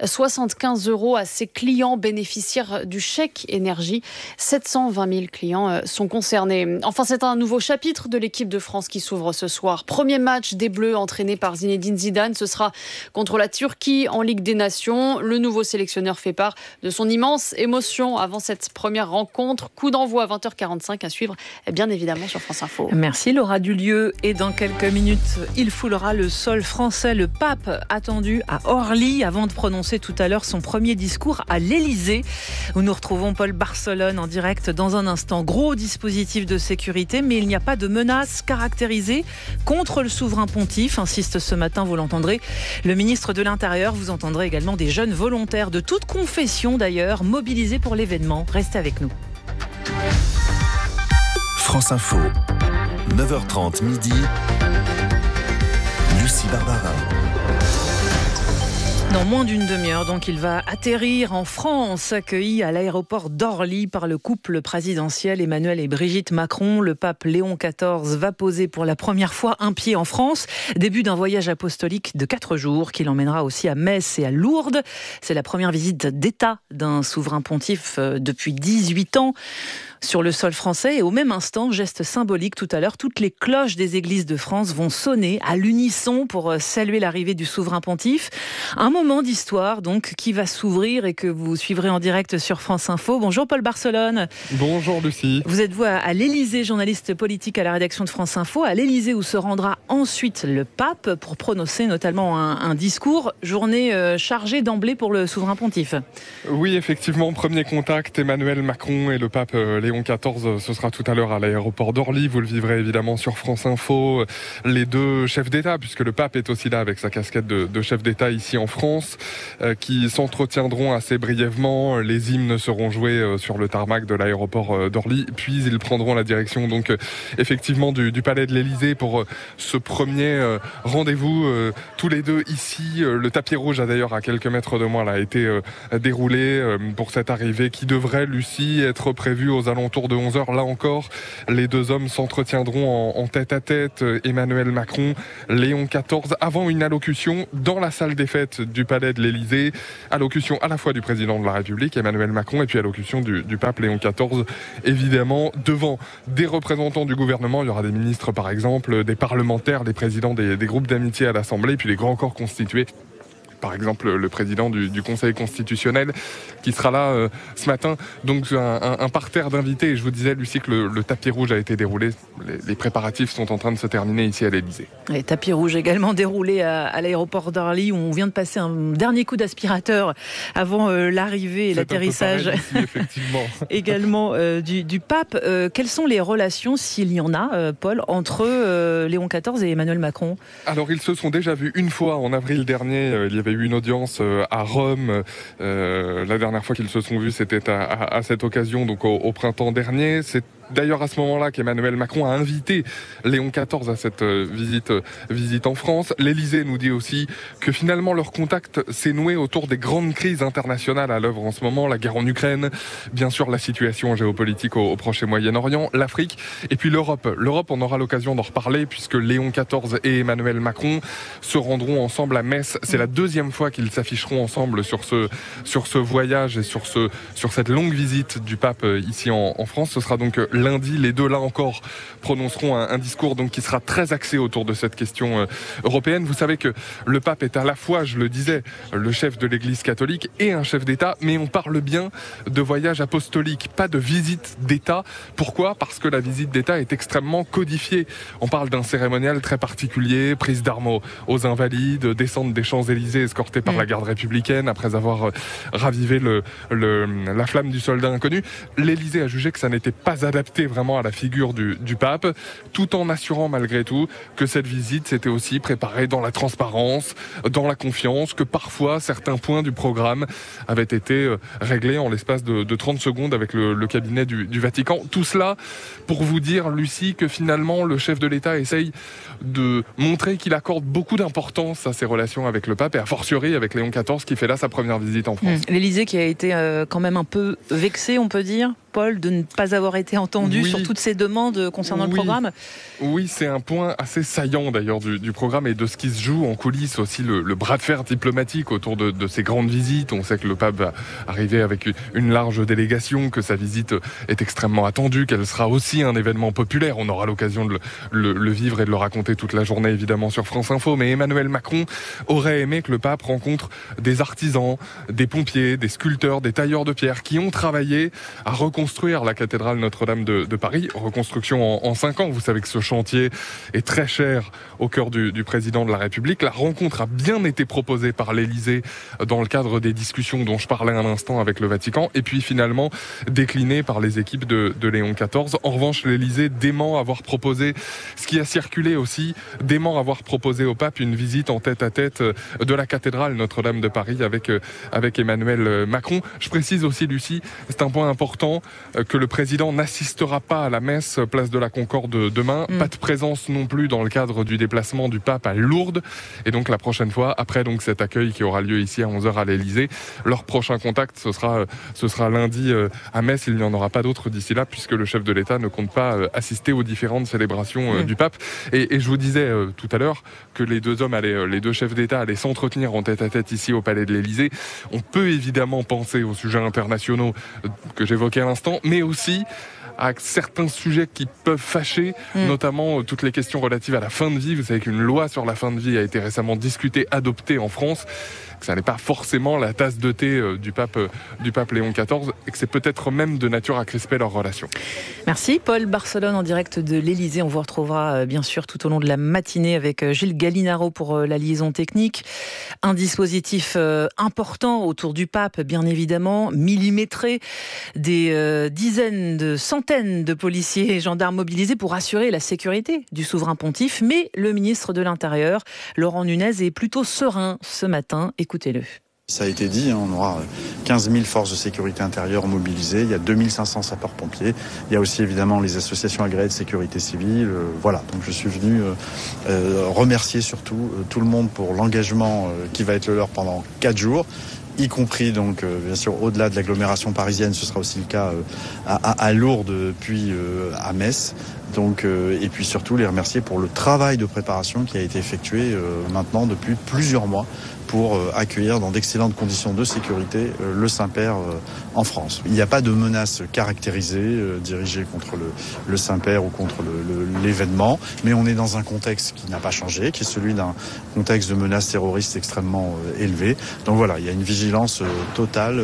75 € à ses clients bénéficiaires du chèque énergie. 720 000 clients sont concernés. Enfin, c'est un nouveau chapitre de l'équipe de France qui s'ouvre ce soir. Premier match des Bleus entraîné par Zinedine Zidane. Ce sera contre la Turquie en Ligue des Nations. Le nouveau sélectionneur fait part de son immense émotion avant cette première rencontre. Coup d'envoi à 20h45 à suivre, bien évidemment, sur France Info. Merci Laura Dulieu. Et dans quelques minutes, il foulera le sol français. Le pape attendu à Orly avant de prononcer tout à l'heure son premier discours à l'Élysée, où nous retrouvons Paul Barcelone en direct dans un instant. Gros dispositif de sécurité, mais il n'y a pas de menace caractérisée contre le souverain pontife, insiste ce matin, vous l'entendrez, le ministre de l'Intérieur. Vous entendrez également des jeunes volontaires de toute confession d'ailleurs, mobilisés pour l'événement. Restez avec nous. France Info, 9h30 midi, Lucie Barbarin. Dans moins d'une demi-heure, donc, il va atterrir en France, accueilli à l'aéroport d'Orly par le couple présidentiel Emmanuel et Brigitte Macron. Le pape Léon XIV va poser pour la première fois un pied en France. Début d'un voyage apostolique de 4 jours qui l'emmènera aussi à Metz et à Lourdes. C'est la première visite d'État d'un souverain pontife depuis 18 ans. sur le sol français. Et au même instant, geste symbolique tout à l'heure, toutes les cloches des églises de France vont sonner à l'unisson pour saluer l'arrivée du souverain pontife. Un moment d'histoire donc qui va s'ouvrir et que vous suivrez en direct sur France Info. Bonjour Paul Barcelone. Bonjour Lucie. Vous êtes à l'Élysée, journaliste politique à la rédaction de France Info. À l'Élysée où se rendra ensuite le pape pour prononcer notamment un discours. Journée chargée d'emblée pour le souverain pontife. Oui, effectivement, premier contact, Emmanuel Macron et le pape Léon XIV, ce sera tout à l'heure à l'aéroport d'Orly. Vous le vivrez évidemment sur France Info. Les deux chefs d'État, puisque le pape est aussi là avec sa casquette de chef d'État ici en France, qui s'entretiendront assez brièvement. Les hymnes seront joués sur le tarmac de l'aéroport d'Orly, puis ils prendront la direction donc effectivement du palais de l'Élysée pour ce premier rendez-vous tous les deux ici. Le tapis rouge a d'ailleurs à quelques mètres de moi là, a été déroulé pour cette arrivée qui devrait, Lucie, être prévue aux alentours de 11h. Là encore, les deux hommes s'entretiendront en tête-à-tête, Emmanuel Macron, Léon XIV, avant une allocution dans la salle des fêtes du palais de l'Élysée. Allocution à la fois du président de la République, Emmanuel Macron, et puis allocution du pape Léon XIV, évidemment, devant des représentants du gouvernement. Il y aura des ministres, par exemple, des parlementaires, des présidents des groupes d'amitié à l'Assemblée, puis les grands corps constitués. Par exemple, le président du Conseil constitutionnel qui sera là ce matin. Donc un parterre d'invités. Et je vous disais, Lucie, que le tapis rouge a été déroulé. Les préparatifs sont en train de se terminer ici à l'Élysée. Et tapis rouge également déroulé à l'aéroport d'Orly où on vient de passer un dernier coup d'aspirateur avant l'arrivée et l'atterrissage également du pape. Quelles sont les relations, s'il y en a, Paul, entre Léon XIV et Emmanuel Macron? Alors, ils se sont déjà vus une fois en avril dernier. Il y avait eu une audience à Rome. La dernière fois qu'ils se sont vus, c'était à cette occasion, donc au printemps dernier. C'est d'ailleurs à ce moment-là qu'Emmanuel Macron a invité Léon XIV à cette visite en France. L'Élysée nous dit aussi que finalement leur contact s'est noué autour des grandes crises internationales à l'œuvre en ce moment. La guerre en Ukraine, bien sûr la situation géopolitique au Proche et Moyen-Orient, l'Afrique et puis l'Europe. L'Europe, on aura l'occasion d'en reparler puisque Léon XIV et Emmanuel Macron se rendront ensemble à Metz. C'est la deuxième fois qu'ils s'afficheront ensemble sur ce voyage et sur cette longue visite du pape ici en France. Ce sera donc lundi. Les deux, là encore, prononceront un discours donc, qui sera très axé autour de cette question européenne. Vous savez que le pape est à la fois, je le disais, le chef de l'Église catholique et un chef d'État, mais on parle bien de voyage apostolique, pas de visite d'État. Pourquoi ? Parce que la visite d'État est extrêmement codifiée. On parle d'un cérémonial très particulier, prise d'armes aux invalides, descente des Champs-Élysées escortée par la garde républicaine après avoir ravivé la flamme du soldat inconnu. L'Élysée a jugé que ça n'était pas adapté vraiment à la figure du pape, tout en assurant malgré tout que cette visite s'était aussi préparée dans la transparence, dans la confiance, que parfois certains points du programme avaient été réglés en l'espace de 30 secondes avec le cabinet du Vatican. Tout cela pour vous dire, Lucie, que finalement le chef de l'État essaye de montrer qu'il accorde beaucoup d'importance à ses relations avec le pape et a fortiori avec Léon XIV qui fait là sa première visite en France. L'Élysée qui a été quand même un peu vexée, on peut dire, Paul, de ne pas avoir été entendu sur toutes ces demandes concernant le programme. Oui, c'est un point assez saillant d'ailleurs du programme et de ce qui se joue en coulisses aussi, le bras de fer diplomatique autour de ces grandes visites. On sait que le pape va arriver avec une large délégation, que sa visite est extrêmement attendue, qu'elle sera aussi un événement populaire. On aura l'occasion de le vivre et de le raconter toute la journée évidemment sur France Info. Mais Emmanuel Macron aurait aimé que le pape rencontre des artisans, des pompiers, des sculpteurs, des tailleurs de pierre qui ont travaillé à reconstruire la cathédrale Notre-Dame de Paris. Reconstruction en 5 ans. Vous savez que ce chantier est très cher au cœur du président de la République. La rencontre a bien été proposée par l'Élysée dans le cadre des discussions dont je parlais un instant avec le Vatican et puis finalement déclinée par les équipes de Léon XIV. En revanche, l'Élysée dément avoir proposé, ce qui a circulé aussi, dément avoir proposé au pape une visite en tête-à-tête de la cathédrale Notre-Dame de Paris avec Emmanuel Macron. Je précise aussi, Lucie, c'est un point important, que le président n'assistera pas à la messe place de la Concorde demain. Pas de présence non plus dans le cadre du déplacement du pape à Lourdes. Et donc la prochaine fois, après donc cet accueil qui aura lieu ici à 11h à l'Élysée, leur prochain contact, ce sera lundi à Metz. Il n'y en aura pas d'autre d'ici là puisque le chef de l'État ne compte pas assister aux différentes célébrations du pape. Et je vous disais tout à l'heure que les deux chefs d'État allaient s'entretenir en tête-à-tête ici au palais de l'Élysée. On peut évidemment penser aux sujets internationaux que j'évoquais à l'instant, l'instant, mais aussi à certains sujets qui peuvent fâcher, notamment toutes les questions relatives à la fin de vie. Vous savez qu'une loi sur la fin de vie a été récemment discutée, adoptée en France, que ça n'est pas forcément la tasse de thé du pape Léon XIV, et que c'est peut-être même de nature à crisper leurs relations. Merci Paul Barcelone en direct de l'Elysée. On vous retrouvera bien sûr tout au long de la matinée avec Gilles Gallinaro pour la liaison technique. Un dispositif important autour du pape, bien évidemment, millimétré, des dizaines de centaines de policiers et gendarmes mobilisés pour assurer la sécurité du souverain pontife. Mais le ministre de l'Intérieur, Laurent Nunez, est plutôt serein ce matin. Écoutez-le. Ça a été dit, on aura 15 000 forces de sécurité intérieure mobilisées, il y a 2500 sapeurs-pompiers, il y a aussi évidemment les associations agréées de sécurité civile. Voilà, donc je suis venu remercier surtout tout le monde pour l'engagement qui va être le leur pendant 4 jours. Y compris donc bien sûr au-delà de l'agglomération parisienne, ce sera aussi le cas à Lourdes puis à Metz. Donc et puis surtout les remercier pour le travail de préparation qui a été effectué maintenant depuis plusieurs mois pour accueillir dans d'excellentes conditions de sécurité le Saint-Père en France. Il n'y a pas de menace caractérisée dirigée contre le Saint-Père ou contre l'événement, mais on est dans un contexte qui n'a pas changé, qui est celui d'un contexte de menace terroriste extrêmement élevé. Donc voilà, il y a une vigilance totale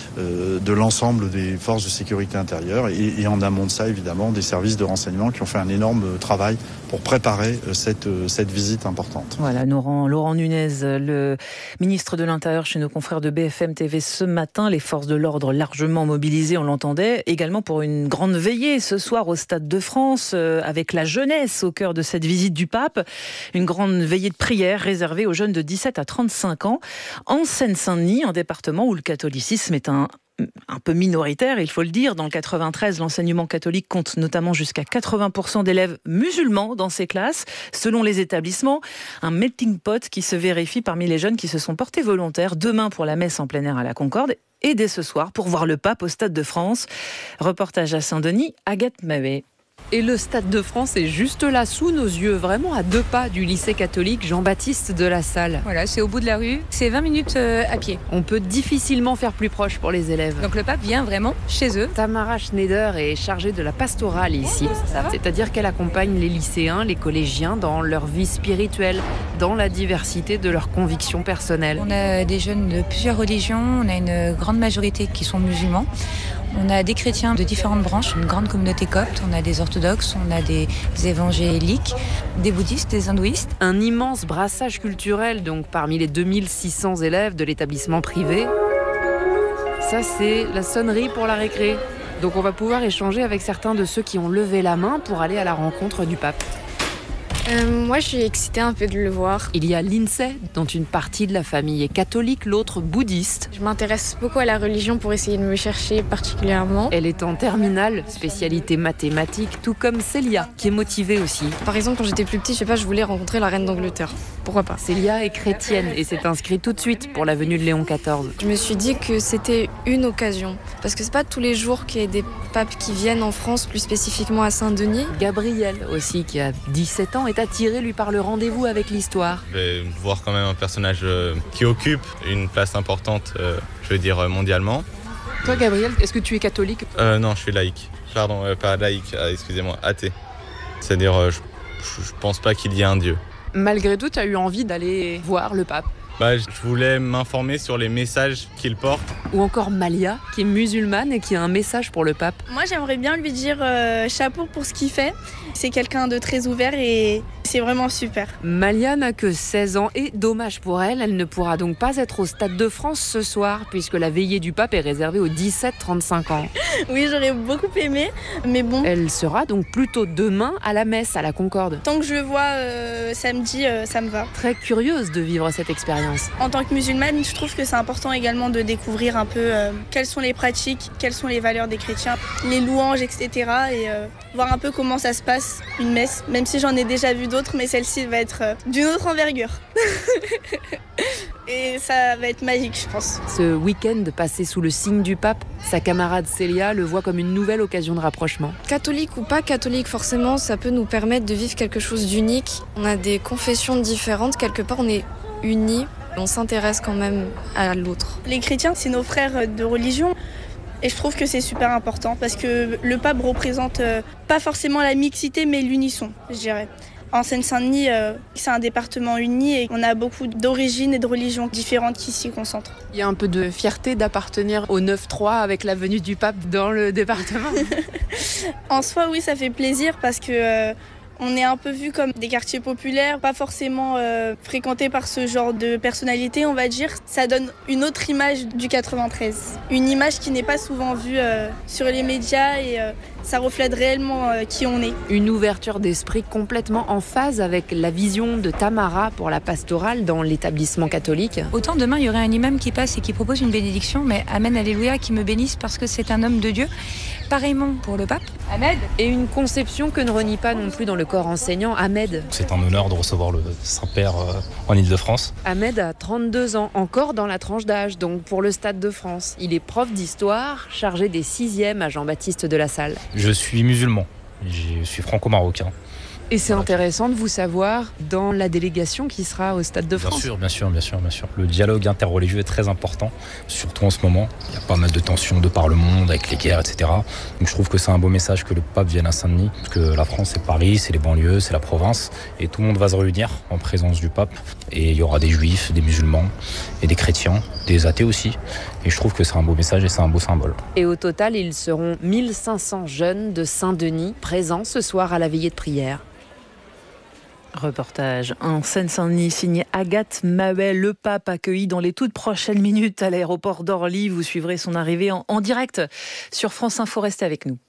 de l'ensemble des forces de sécurité intérieure et en amont de ça, évidemment, des services de renseignement qui ont fait un énorme travail pour préparer cette visite importante. Voilà, Laurent Nunez, le ministre de l'Intérieur chez nos confrères de BFM TV ce matin. Les forces de l'ordre largement mobilisées, on l'entendait, également pour une grande veillée ce soir au Stade de France, avec la jeunesse au cœur de cette visite du pape. Une grande veillée de prière réservée aux jeunes de 17 à 35 ans en Seine-Saint-Denis, un département où le catholicisme est un peu minoritaire, il faut le dire. Dans le 93, l'enseignement catholique compte notamment jusqu'à 80% d'élèves musulmans dans ses classes. Selon les établissements, un melting pot qui se vérifie parmi les jeunes qui se sont portés volontaires demain pour la messe en plein air à la Concorde et dès ce soir pour voir le pape au Stade de France. Reportage à Saint-Denis, Agathe Mavet. Et le Stade de France est juste là, sous nos yeux, vraiment à 2 pas du lycée catholique Jean-Baptiste de la Salle. Voilà, c'est au bout de la rue, c'est 20 minutes à pied. On peut difficilement faire plus proche pour les élèves. Donc le pape vient vraiment chez eux. Tamara Schneider est chargée de la pastorale ici. C'est-à-dire qu'elle accompagne les lycéens, les collégiens dans leur vie spirituelle, dans la diversité de leurs convictions personnelles. On a des jeunes de plusieurs religions, on a une grande majorité qui sont musulmans. On a des chrétiens de différentes branches, une grande communauté copte, on a des orthodoxes, on a des évangéliques, des bouddhistes, des hindouistes. Un immense brassage culturel donc parmi les 2600 élèves de l'établissement privé. Ça c'est la sonnerie pour la récré. Donc on va pouvoir échanger avec certains de ceux qui ont levé la main pour aller à la rencontre du pape. Moi, je suis excitée un peu de le voir. Il y a Lindsay, dont une partie de la famille est catholique, l'autre bouddhiste. Je m'intéresse beaucoup à la religion pour essayer de me chercher particulièrement. Elle est en terminale, spécialité mathématiques, tout comme Célia, qui est motivée aussi. Par exemple, quand j'étais plus petite, je voulais rencontrer la reine d'Angleterre. Pourquoi pas ? Célia est chrétienne et s'est inscrite tout de suite pour la venue de Léon XIV. Je me suis dit que c'était une occasion. Parce que c'est pas tous les jours qu'il y a des papes qui viennent en France, plus spécifiquement à Saint-Denis. Gabriel aussi, qui a 17 ans, est attiré lui par le rendez-vous avec l'histoire. Voir quand même un personnage qui occupe une place importante, mondialement. Toi Gabriel, est-ce que tu es catholique ? Non, je suis laïque. Pardon, pas laïque, excusez-moi, athée. C'est-à-dire, je pense pas qu'il y ait un Dieu. Malgré tout, tu as eu envie d'aller voir le pape ? Je voulais m'informer sur les messages qu'il porte. Ou encore Malia, qui est musulmane et qui a un message pour le pape. Moi, j'aimerais bien lui dire chapeau pour ce qu'il fait. C'est quelqu'un de très ouvert et c'est vraiment super. Malia n'a que 16 ans et dommage pour elle, elle ne pourra donc pas être au Stade de France ce soir puisque la veillée du pape est réservée aux 17-35 ans. Oui, j'aurais beaucoup aimé, mais bon. Elle sera donc plutôt demain à la messe à la Concorde. Tant que je le vois samedi, ça me va. Très curieuse de vivre cette expérience. En tant que musulmane, je trouve que c'est important également de découvrir un peu quelles sont les pratiques, quelles sont les valeurs des chrétiens, les louanges, etc. Et voir un peu comment ça se passe, une messe, même si j'en ai déjà vu d'autres, mais celle-ci va être d'une autre envergure. Et ça va être magique, je pense. Ce week-end passé sous le signe du pape, sa camarade Célia le voit comme une nouvelle occasion de rapprochement. Catholique ou pas catholique, forcément, ça peut nous permettre de vivre quelque chose d'unique. On a des confessions différentes, quelque part on est unis. On s'intéresse quand même à l'autre. Les chrétiens, c'est nos frères de religion. Et je trouve que c'est super important parce que le pape représente pas forcément la mixité, mais l'unisson, je dirais. En Seine-Saint-Denis, c'est un département uni et on a beaucoup d'origines et de religions différentes qui s'y concentrent. Il y a un peu de fierté d'appartenir au 9-3 avec la venue du pape dans le département. En soi, oui, ça fait plaisir parce que on est un peu vu comme des quartiers populaires, pas forcément fréquentés par ce genre de personnalité, on va dire. Ça donne une autre image du 93. Une image qui n'est pas souvent vue sur les médias et ça reflète réellement qui on est. Une ouverture d'esprit complètement en phase avec la vision de Tamara pour la pastorale dans l'établissement catholique. Autant demain, il y aurait un imam qui passe et qui propose une bénédiction, mais Amen, Alléluia, qui me bénisse parce que c'est un homme de Dieu. Pareillement pour le pape. Ahmed. Et une conception que ne renie pas non plus dans le corps enseignant, Ahmed. C'est un honneur de recevoir le Saint-Père en Île-de-France. Ahmed a 32 ans, encore dans la tranche d'âge, donc pour le Stade de France. Il est prof d'histoire, chargé des 6e à Jean-Baptiste de La Salle. Je suis musulman, je suis franco-marocain. Et c'est intéressant de vous savoir dans la délégation qui sera au Stade de France. Bien sûr. Le dialogue interreligieux est très important, surtout en ce moment. Il y a pas mal de tensions de par le monde, avec les guerres, etc. Donc je trouve que c'est un beau message que le pape vienne à Saint-Denis, parce que la France, c'est Paris, c'est les banlieues, c'est la province, et tout le monde va se réunir en présence du pape. Et il y aura des juifs, des musulmans, et des chrétiens, des athées aussi. Et je trouve que c'est un beau message et c'est un beau symbole. Et au total, ils seront 1500 jeunes de Saint-Denis présents ce soir à la veillée de prière. Reportage en Seine-Saint-Denis signé Agathe Mahouet. Le pape accueilli dans les toutes prochaines minutes à l'aéroport d'Orly. Vous suivrez son arrivée en direct sur France Info. Restez avec nous.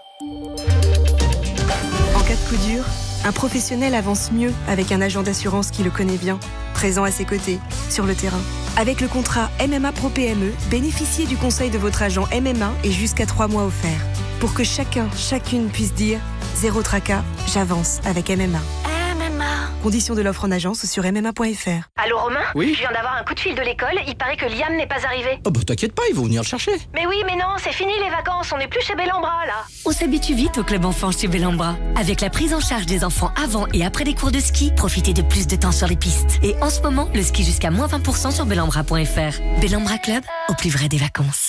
En cas de coup dur, un professionnel avance mieux avec un agent d'assurance qui le connaît bien, présent à ses côtés, sur le terrain. Avec le contrat MMA Pro PME, bénéficiez du conseil de votre agent MMA et jusqu'à 3 mois offerts. Pour que chacune puisse dire « Zéro tracas, j'avance avec MMA ». Conditions de l'offre en agence sur mma.fr. Allô Romain ? Oui ? Je viens d'avoir un coup de fil de l'école, il paraît que Liam n'est pas arrivé. Oh bah t'inquiète pas, ils vont venir le chercher. Mais oui, mais non, c'est fini les vacances, on n'est plus chez Bellambra là. On s'habitue vite au club enfant chez Bellambra. Avec la prise en charge des enfants avant et après les cours de ski, profitez de plus de temps sur les pistes. Et en ce moment, le ski jusqu'à moins 20% sur bellambra.fr. Bellambra Club, au plus vrai des vacances.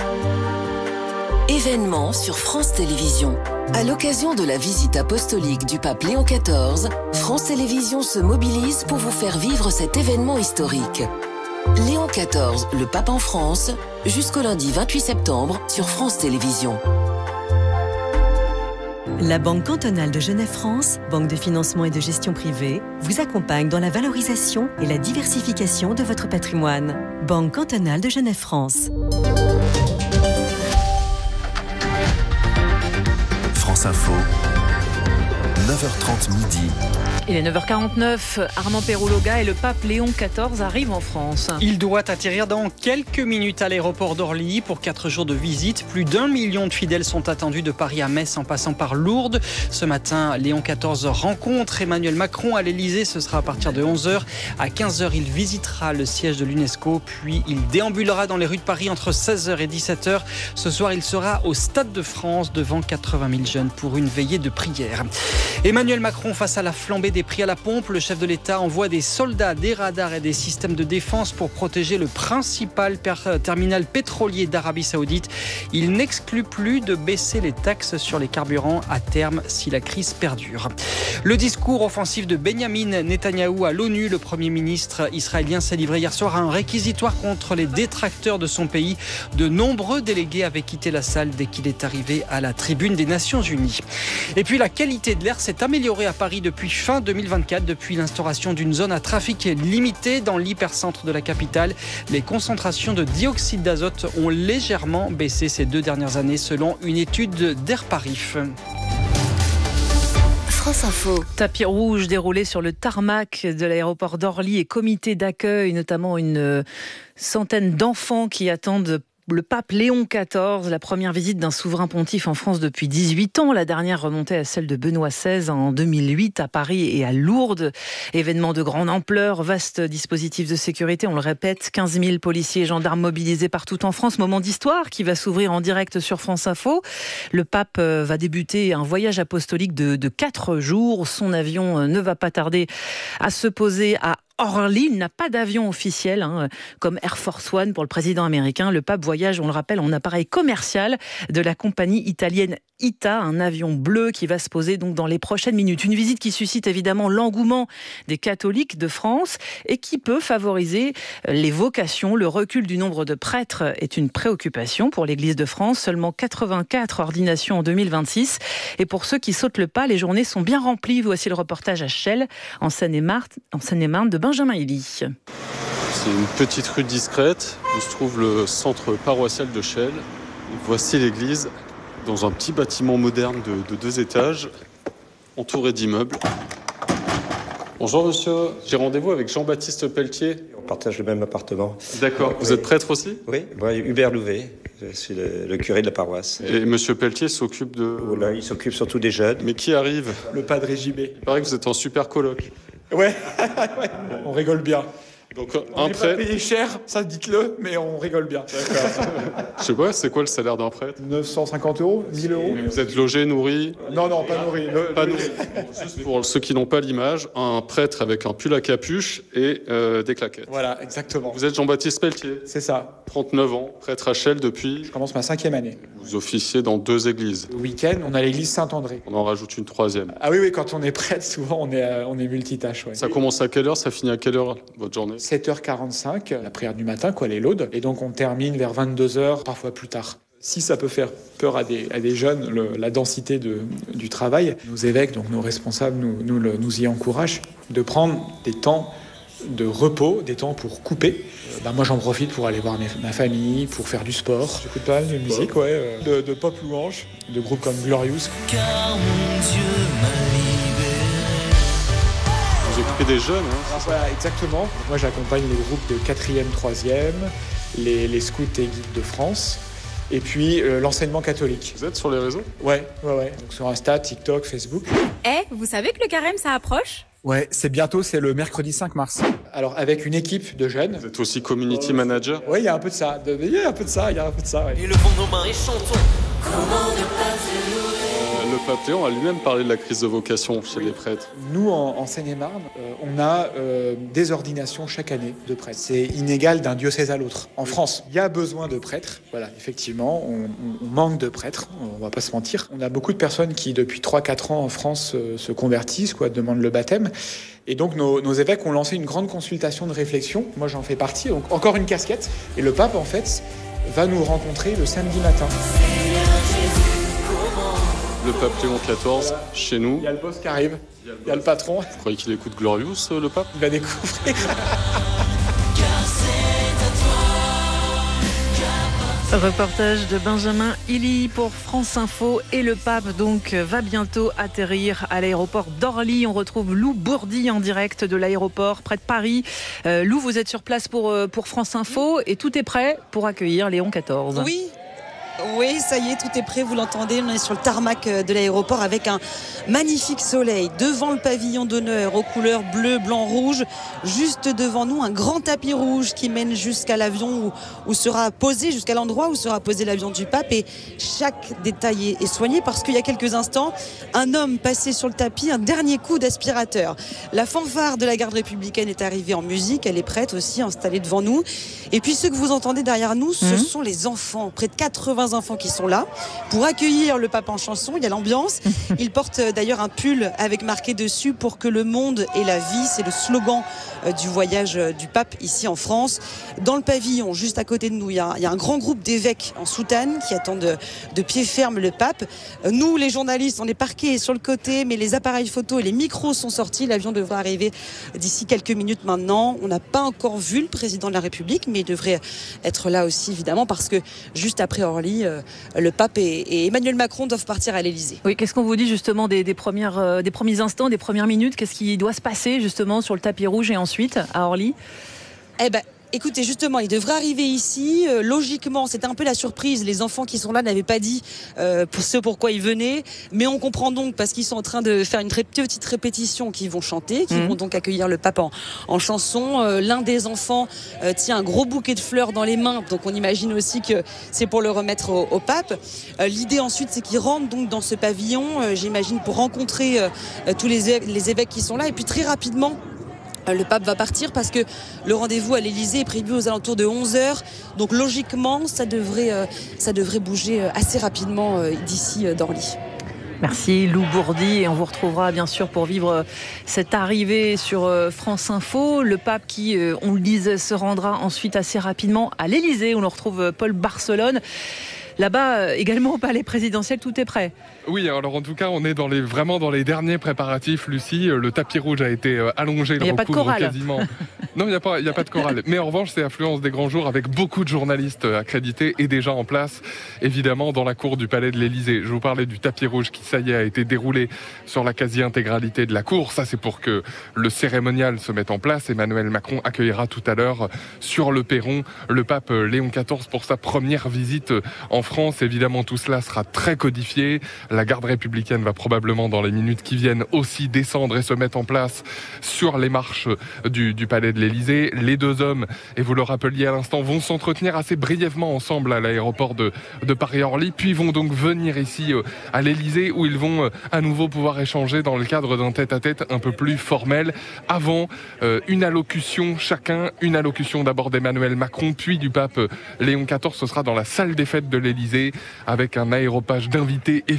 Événement sur France Télévisions. À l'occasion de la visite apostolique du pape Léon XIV, France Télévisions se mobilise pour vous faire vivre cet événement historique. Léon XIV, le pape en France, jusqu'au lundi 28 septembre sur France Télévisions. La Banque cantonale de Genève-France, banque de financement et de gestion privée, vous accompagne dans la valorisation et la diversification de votre patrimoine. Banque cantonale de Genève-France. France Info, 9h30 midi. Il est 9h49, Armand Perrouloga et le pape Léon XIV arrivent en France. Il doit atterrir dans quelques minutes à l'aéroport d'Orly pour 4 jours de visite. Plus d'1 million de fidèles sont attendus de Paris à Metz en passant par Lourdes. Ce matin, Léon XIV rencontre Emmanuel Macron à l'Elysée. Ce sera à partir de 11h. À 15h, il visitera le siège de l'UNESCO. Puis il déambulera dans les rues de Paris entre 16h et 17h. Ce soir, il sera au Stade de France devant 80 000 jeunes pour une veillée de prière. Emmanuel Macron face à la flambée des prix à la pompe, le chef de l'État envoie des soldats, des radars et des systèmes de défense pour protéger le principal terminal pétrolier d'Arabie Saoudite. Il n'exclut plus de baisser les taxes sur les carburants à terme si la crise perdure. Le discours offensif de Benyamin Netanyahou à l'ONU, le Premier ministre israélien s'est livré hier soir à un réquisitoire contre les détracteurs de son pays. De nombreux délégués avaient quitté la salle dès qu'il est arrivé à la tribune des Nations Unies. Et puis la qualité de l'air s'est améliorée à Paris depuis fin 2024, depuis l'instauration d'une zone à trafic limité dans l'hypercentre de la capitale. Les concentrations de dioxyde d'azote ont légèrement baissé ces 2 dernières années selon une étude d'Airparif. France Info. Tapis rouge déroulé sur le tarmac de l'aéroport d'Orly et comité d'accueil, notamment une centaine d'enfants qui attendent le pape Léon XIV, la première visite d'un souverain pontife en France depuis 18 ans. La dernière remontait à celle de Benoît XVI en 2008 à Paris et à Lourdes. Événement de grande ampleur, vaste dispositif de sécurité, on le répète, 15 000 policiers et gendarmes mobilisés partout en France. Moment d'histoire qui va s'ouvrir en direct sur France Info. Le pape va débuter un voyage apostolique de 4 jours. Son avion ne va pas tarder à se poser à Orly. Il n'a pas d'avion officiel, comme Air Force One pour le président américain. Le pape voyage, on le rappelle, en appareil commercial de la compagnie italienne ITA, un avion bleu qui va se poser donc dans les prochaines minutes. Une visite qui suscite évidemment l'engouement des catholiques de France et qui peut favoriser les vocations. Le recul du nombre de prêtres est une préoccupation pour l'Église de France. Seulement 84 ordinations en 2026. Et pour ceux qui sautent le pas, les journées sont bien remplies. Voici le reportage à Chelles, en Seine-et-Marne, de Benjamin Elie. C'est une petite rue discrète où se trouve le centre paroissial de Chelles. Voici l'église dans un petit bâtiment moderne de 2 étages, entouré d'immeubles. Bonjour monsieur, j'ai rendez-vous avec Jean-Baptiste Pelletier. On partage le même appartement. D'accord, vous êtes prêtre aussi ? Oui, moi Hubert Louvet, je suis le curé de la paroisse. Et monsieur Pelletier s'occupe de... Voilà, il s'occupe surtout des jeunes. Mais qui arrive ? Le padre JB. Il paraît que vous êtes en super coloc. Ouais, on rigole bien. Donc on n'est pas payé cher, ça dites-le, mais on rigole bien. D'accord. Je sais pas, c'est quoi le salaire d'un prêtre ? 950 €, 1000 €. Mais vous êtes logé, nourri ? Non, pas nourri. Pas nourri. Juste pour ceux qui n'ont pas l'image, un prêtre avec un pull à capuche et des claquettes. Voilà, exactement. Vous êtes Jean-Baptiste Pelletier ? C'est ça. 39 ans, prêtre à Chelles depuis... Je commence ma 5e année. Vous officiez dans 2 églises. Le week-end, on a l'église Saint-André. On en rajoute une 3e. Ah oui, quand on est prêtre, souvent on est multitâche. Ouais. Ça commence à quelle heure ? Ça finit à quelle heure votre journée ? 7h45, la prière du matin, les laudes. Et donc on termine vers 22h, parfois plus tard. Si ça peut faire peur à des jeunes, la densité du travail, nos évêques, donc nos responsables, nous y encouragent de prendre des temps de repos, des temps pour couper. Moi j'en profite pour aller voir ma famille, pour faire du sport. J'écoute pas mal de musique, de pop louange, de groupes comme Glorious. Car mon Dieu m'a libéré. Vous occupez des jeunes, Voilà, exactement. Moi j'accompagne les groupes de 4e, 3e, les scouts et guides de France. Et puis l'enseignement catholique. Vous êtes sur les réseaux ? Ouais. Donc sur Insta, TikTok, Facebook. Vous savez que le carême ça approche ? Ouais, c'est le mercredi 5 mars. Alors avec une équipe de jeunes. Vous êtes aussi community manager ? Ouais, il y a un peu de ça. Ouais. Et le bon nos mains et chantons. Comment ne pas te louer ? Le pape Léon a lui-même parlé de la crise de vocation chez les prêtres. Nous, en Seine-et-Marne, on a des ordinations chaque année de prêtres. C'est inégal d'un diocèse à l'autre. En France, il y a besoin de prêtres. Voilà, effectivement, on manque de prêtres, on va pas se mentir. On a beaucoup de personnes qui, depuis 3-4 ans en France, se convertissent, demandent le baptême. Et donc, nos évêques ont lancé une grande consultation de réflexion. Moi, j'en fais partie. Donc, encore une casquette. Et le pape, en fait, va nous rencontrer le samedi matin. Le pape Léon XIV, chez nous. Il y a le boss qui arrive, il y a le patron. Vous croyez qu'il écoute Glorious, le pape ? Il va découvrir. Reportage de Benjamin Elie pour France Info. Et le pape donc va bientôt atterrir à l'aéroport d'Orly. On retrouve Lou Bourdi en direct de l'aéroport près de Paris. Lou, vous êtes sur place pour France Info et tout est prêt pour accueillir Léon XIV. Oui, ça y est, tout est prêt, vous l'entendez, on est sur le tarmac de l'aéroport avec un magnifique soleil devant le pavillon d'honneur aux couleurs bleu, blanc, rouge. Juste devant nous, un grand tapis rouge qui mène jusqu'à l'avion où sera posé, jusqu'à l'endroit où sera posé l'avion du pape. Et chaque détail est soigné parce qu'il y a quelques instants, un homme passé sur le tapis, un dernier coup d'aspirateur. La fanfare de la garde républicaine est arrivée en musique, elle est prête aussi, installée devant nous. Et puis ceux que vous entendez derrière nous, ce sont les enfants, près de 80 enfants qui sont là pour accueillir le pape en chanson. Il y a l'ambiance. Il porte d'ailleurs un pull avec marqué dessus pour que le monde ait la vie. C'est le slogan du voyage du pape ici en France. Dans le pavillon, juste à côté de nous, il y a un grand groupe d'évêques en soutane qui attendent de pied ferme le pape. Nous, les journalistes, on est parqués sur le côté, mais les appareils photos et les micros sont sortis. L'avion devrait arriver d'ici quelques minutes maintenant. On n'a pas encore vu le président de la République, mais il devrait être là aussi, évidemment, parce que juste après Orly, le pape et Emmanuel Macron doivent partir à l'Elysée. Oui, qu'est-ce qu'on vous dit justement des premiers instants, des premières minutes ? Qu'est-ce qui doit se passer justement sur le tapis rouge et ensuite à Orly ? Écoutez, justement, il devrait arriver ici. Logiquement, c'était un peu la surprise. Les enfants qui sont là n'avaient pas dit pourquoi ils venaient. Mais on comprend donc, parce qu'ils sont en train de faire une très petite répétition, qu'ils vont chanter, qu'ils vont donc accueillir le pape en chanson. L'un des enfants tient un gros bouquet de fleurs dans les mains. Donc on imagine aussi que c'est pour le remettre au pape. L'idée ensuite, c'est qu'ils rentrent donc dans ce pavillon, j'imagine, pour rencontrer tous les évêques qui sont là. Et puis très rapidement, Le pape va partir parce que le rendez-vous à l'Elysée est prévu aux alentours de 11h. Donc logiquement, ça devrait bouger assez rapidement d'ici d'Orly. Merci Lou Bourdi, et on vous retrouvera bien sûr pour vivre cette arrivée sur France Info. Le pape qui, on le disait, se rendra ensuite assez rapidement à l'Elysée. On le retrouve Paul Barcelone. Là-bas, également au palais présidentiel, tout est prêt. Oui, alors en tout cas, on est vraiment dans les derniers préparatifs, Lucie. Le tapis rouge a été allongé, il recouvre quasiment. Non, il n'y a pas de chorale. Mais en revanche, c'est affluence des grands jours avec beaucoup de journalistes accrédités et déjà en place, évidemment, dans la cour du palais de l'Elysée. Je vous parlais du tapis rouge qui, ça y est, a été déroulé sur la quasi-intégralité de la cour. Ça, c'est pour que le cérémonial se mette en place. Emmanuel Macron accueillera tout à l'heure sur le perron le pape Léon XIV pour sa première visite en France. Évidemment, tout cela sera très codifié. La garde républicaine va probablement, dans les minutes qui viennent, aussi descendre et se mettre en place sur les marches du palais de l'Elysée. Les deux hommes, et vous le rappeliez à l'instant, vont s'entretenir assez brièvement ensemble à l'aéroport de Paris-Orly, puis vont donc venir ici à l'Elysée où ils vont à nouveau pouvoir échanger dans le cadre d'un tête-à-tête un peu plus formel. Avant, une allocution chacun, une allocution d'abord d'Emmanuel Macron, puis du pape Léon XIV. Ce sera dans la salle des fêtes de l'Elysée avec un aéropage d'invités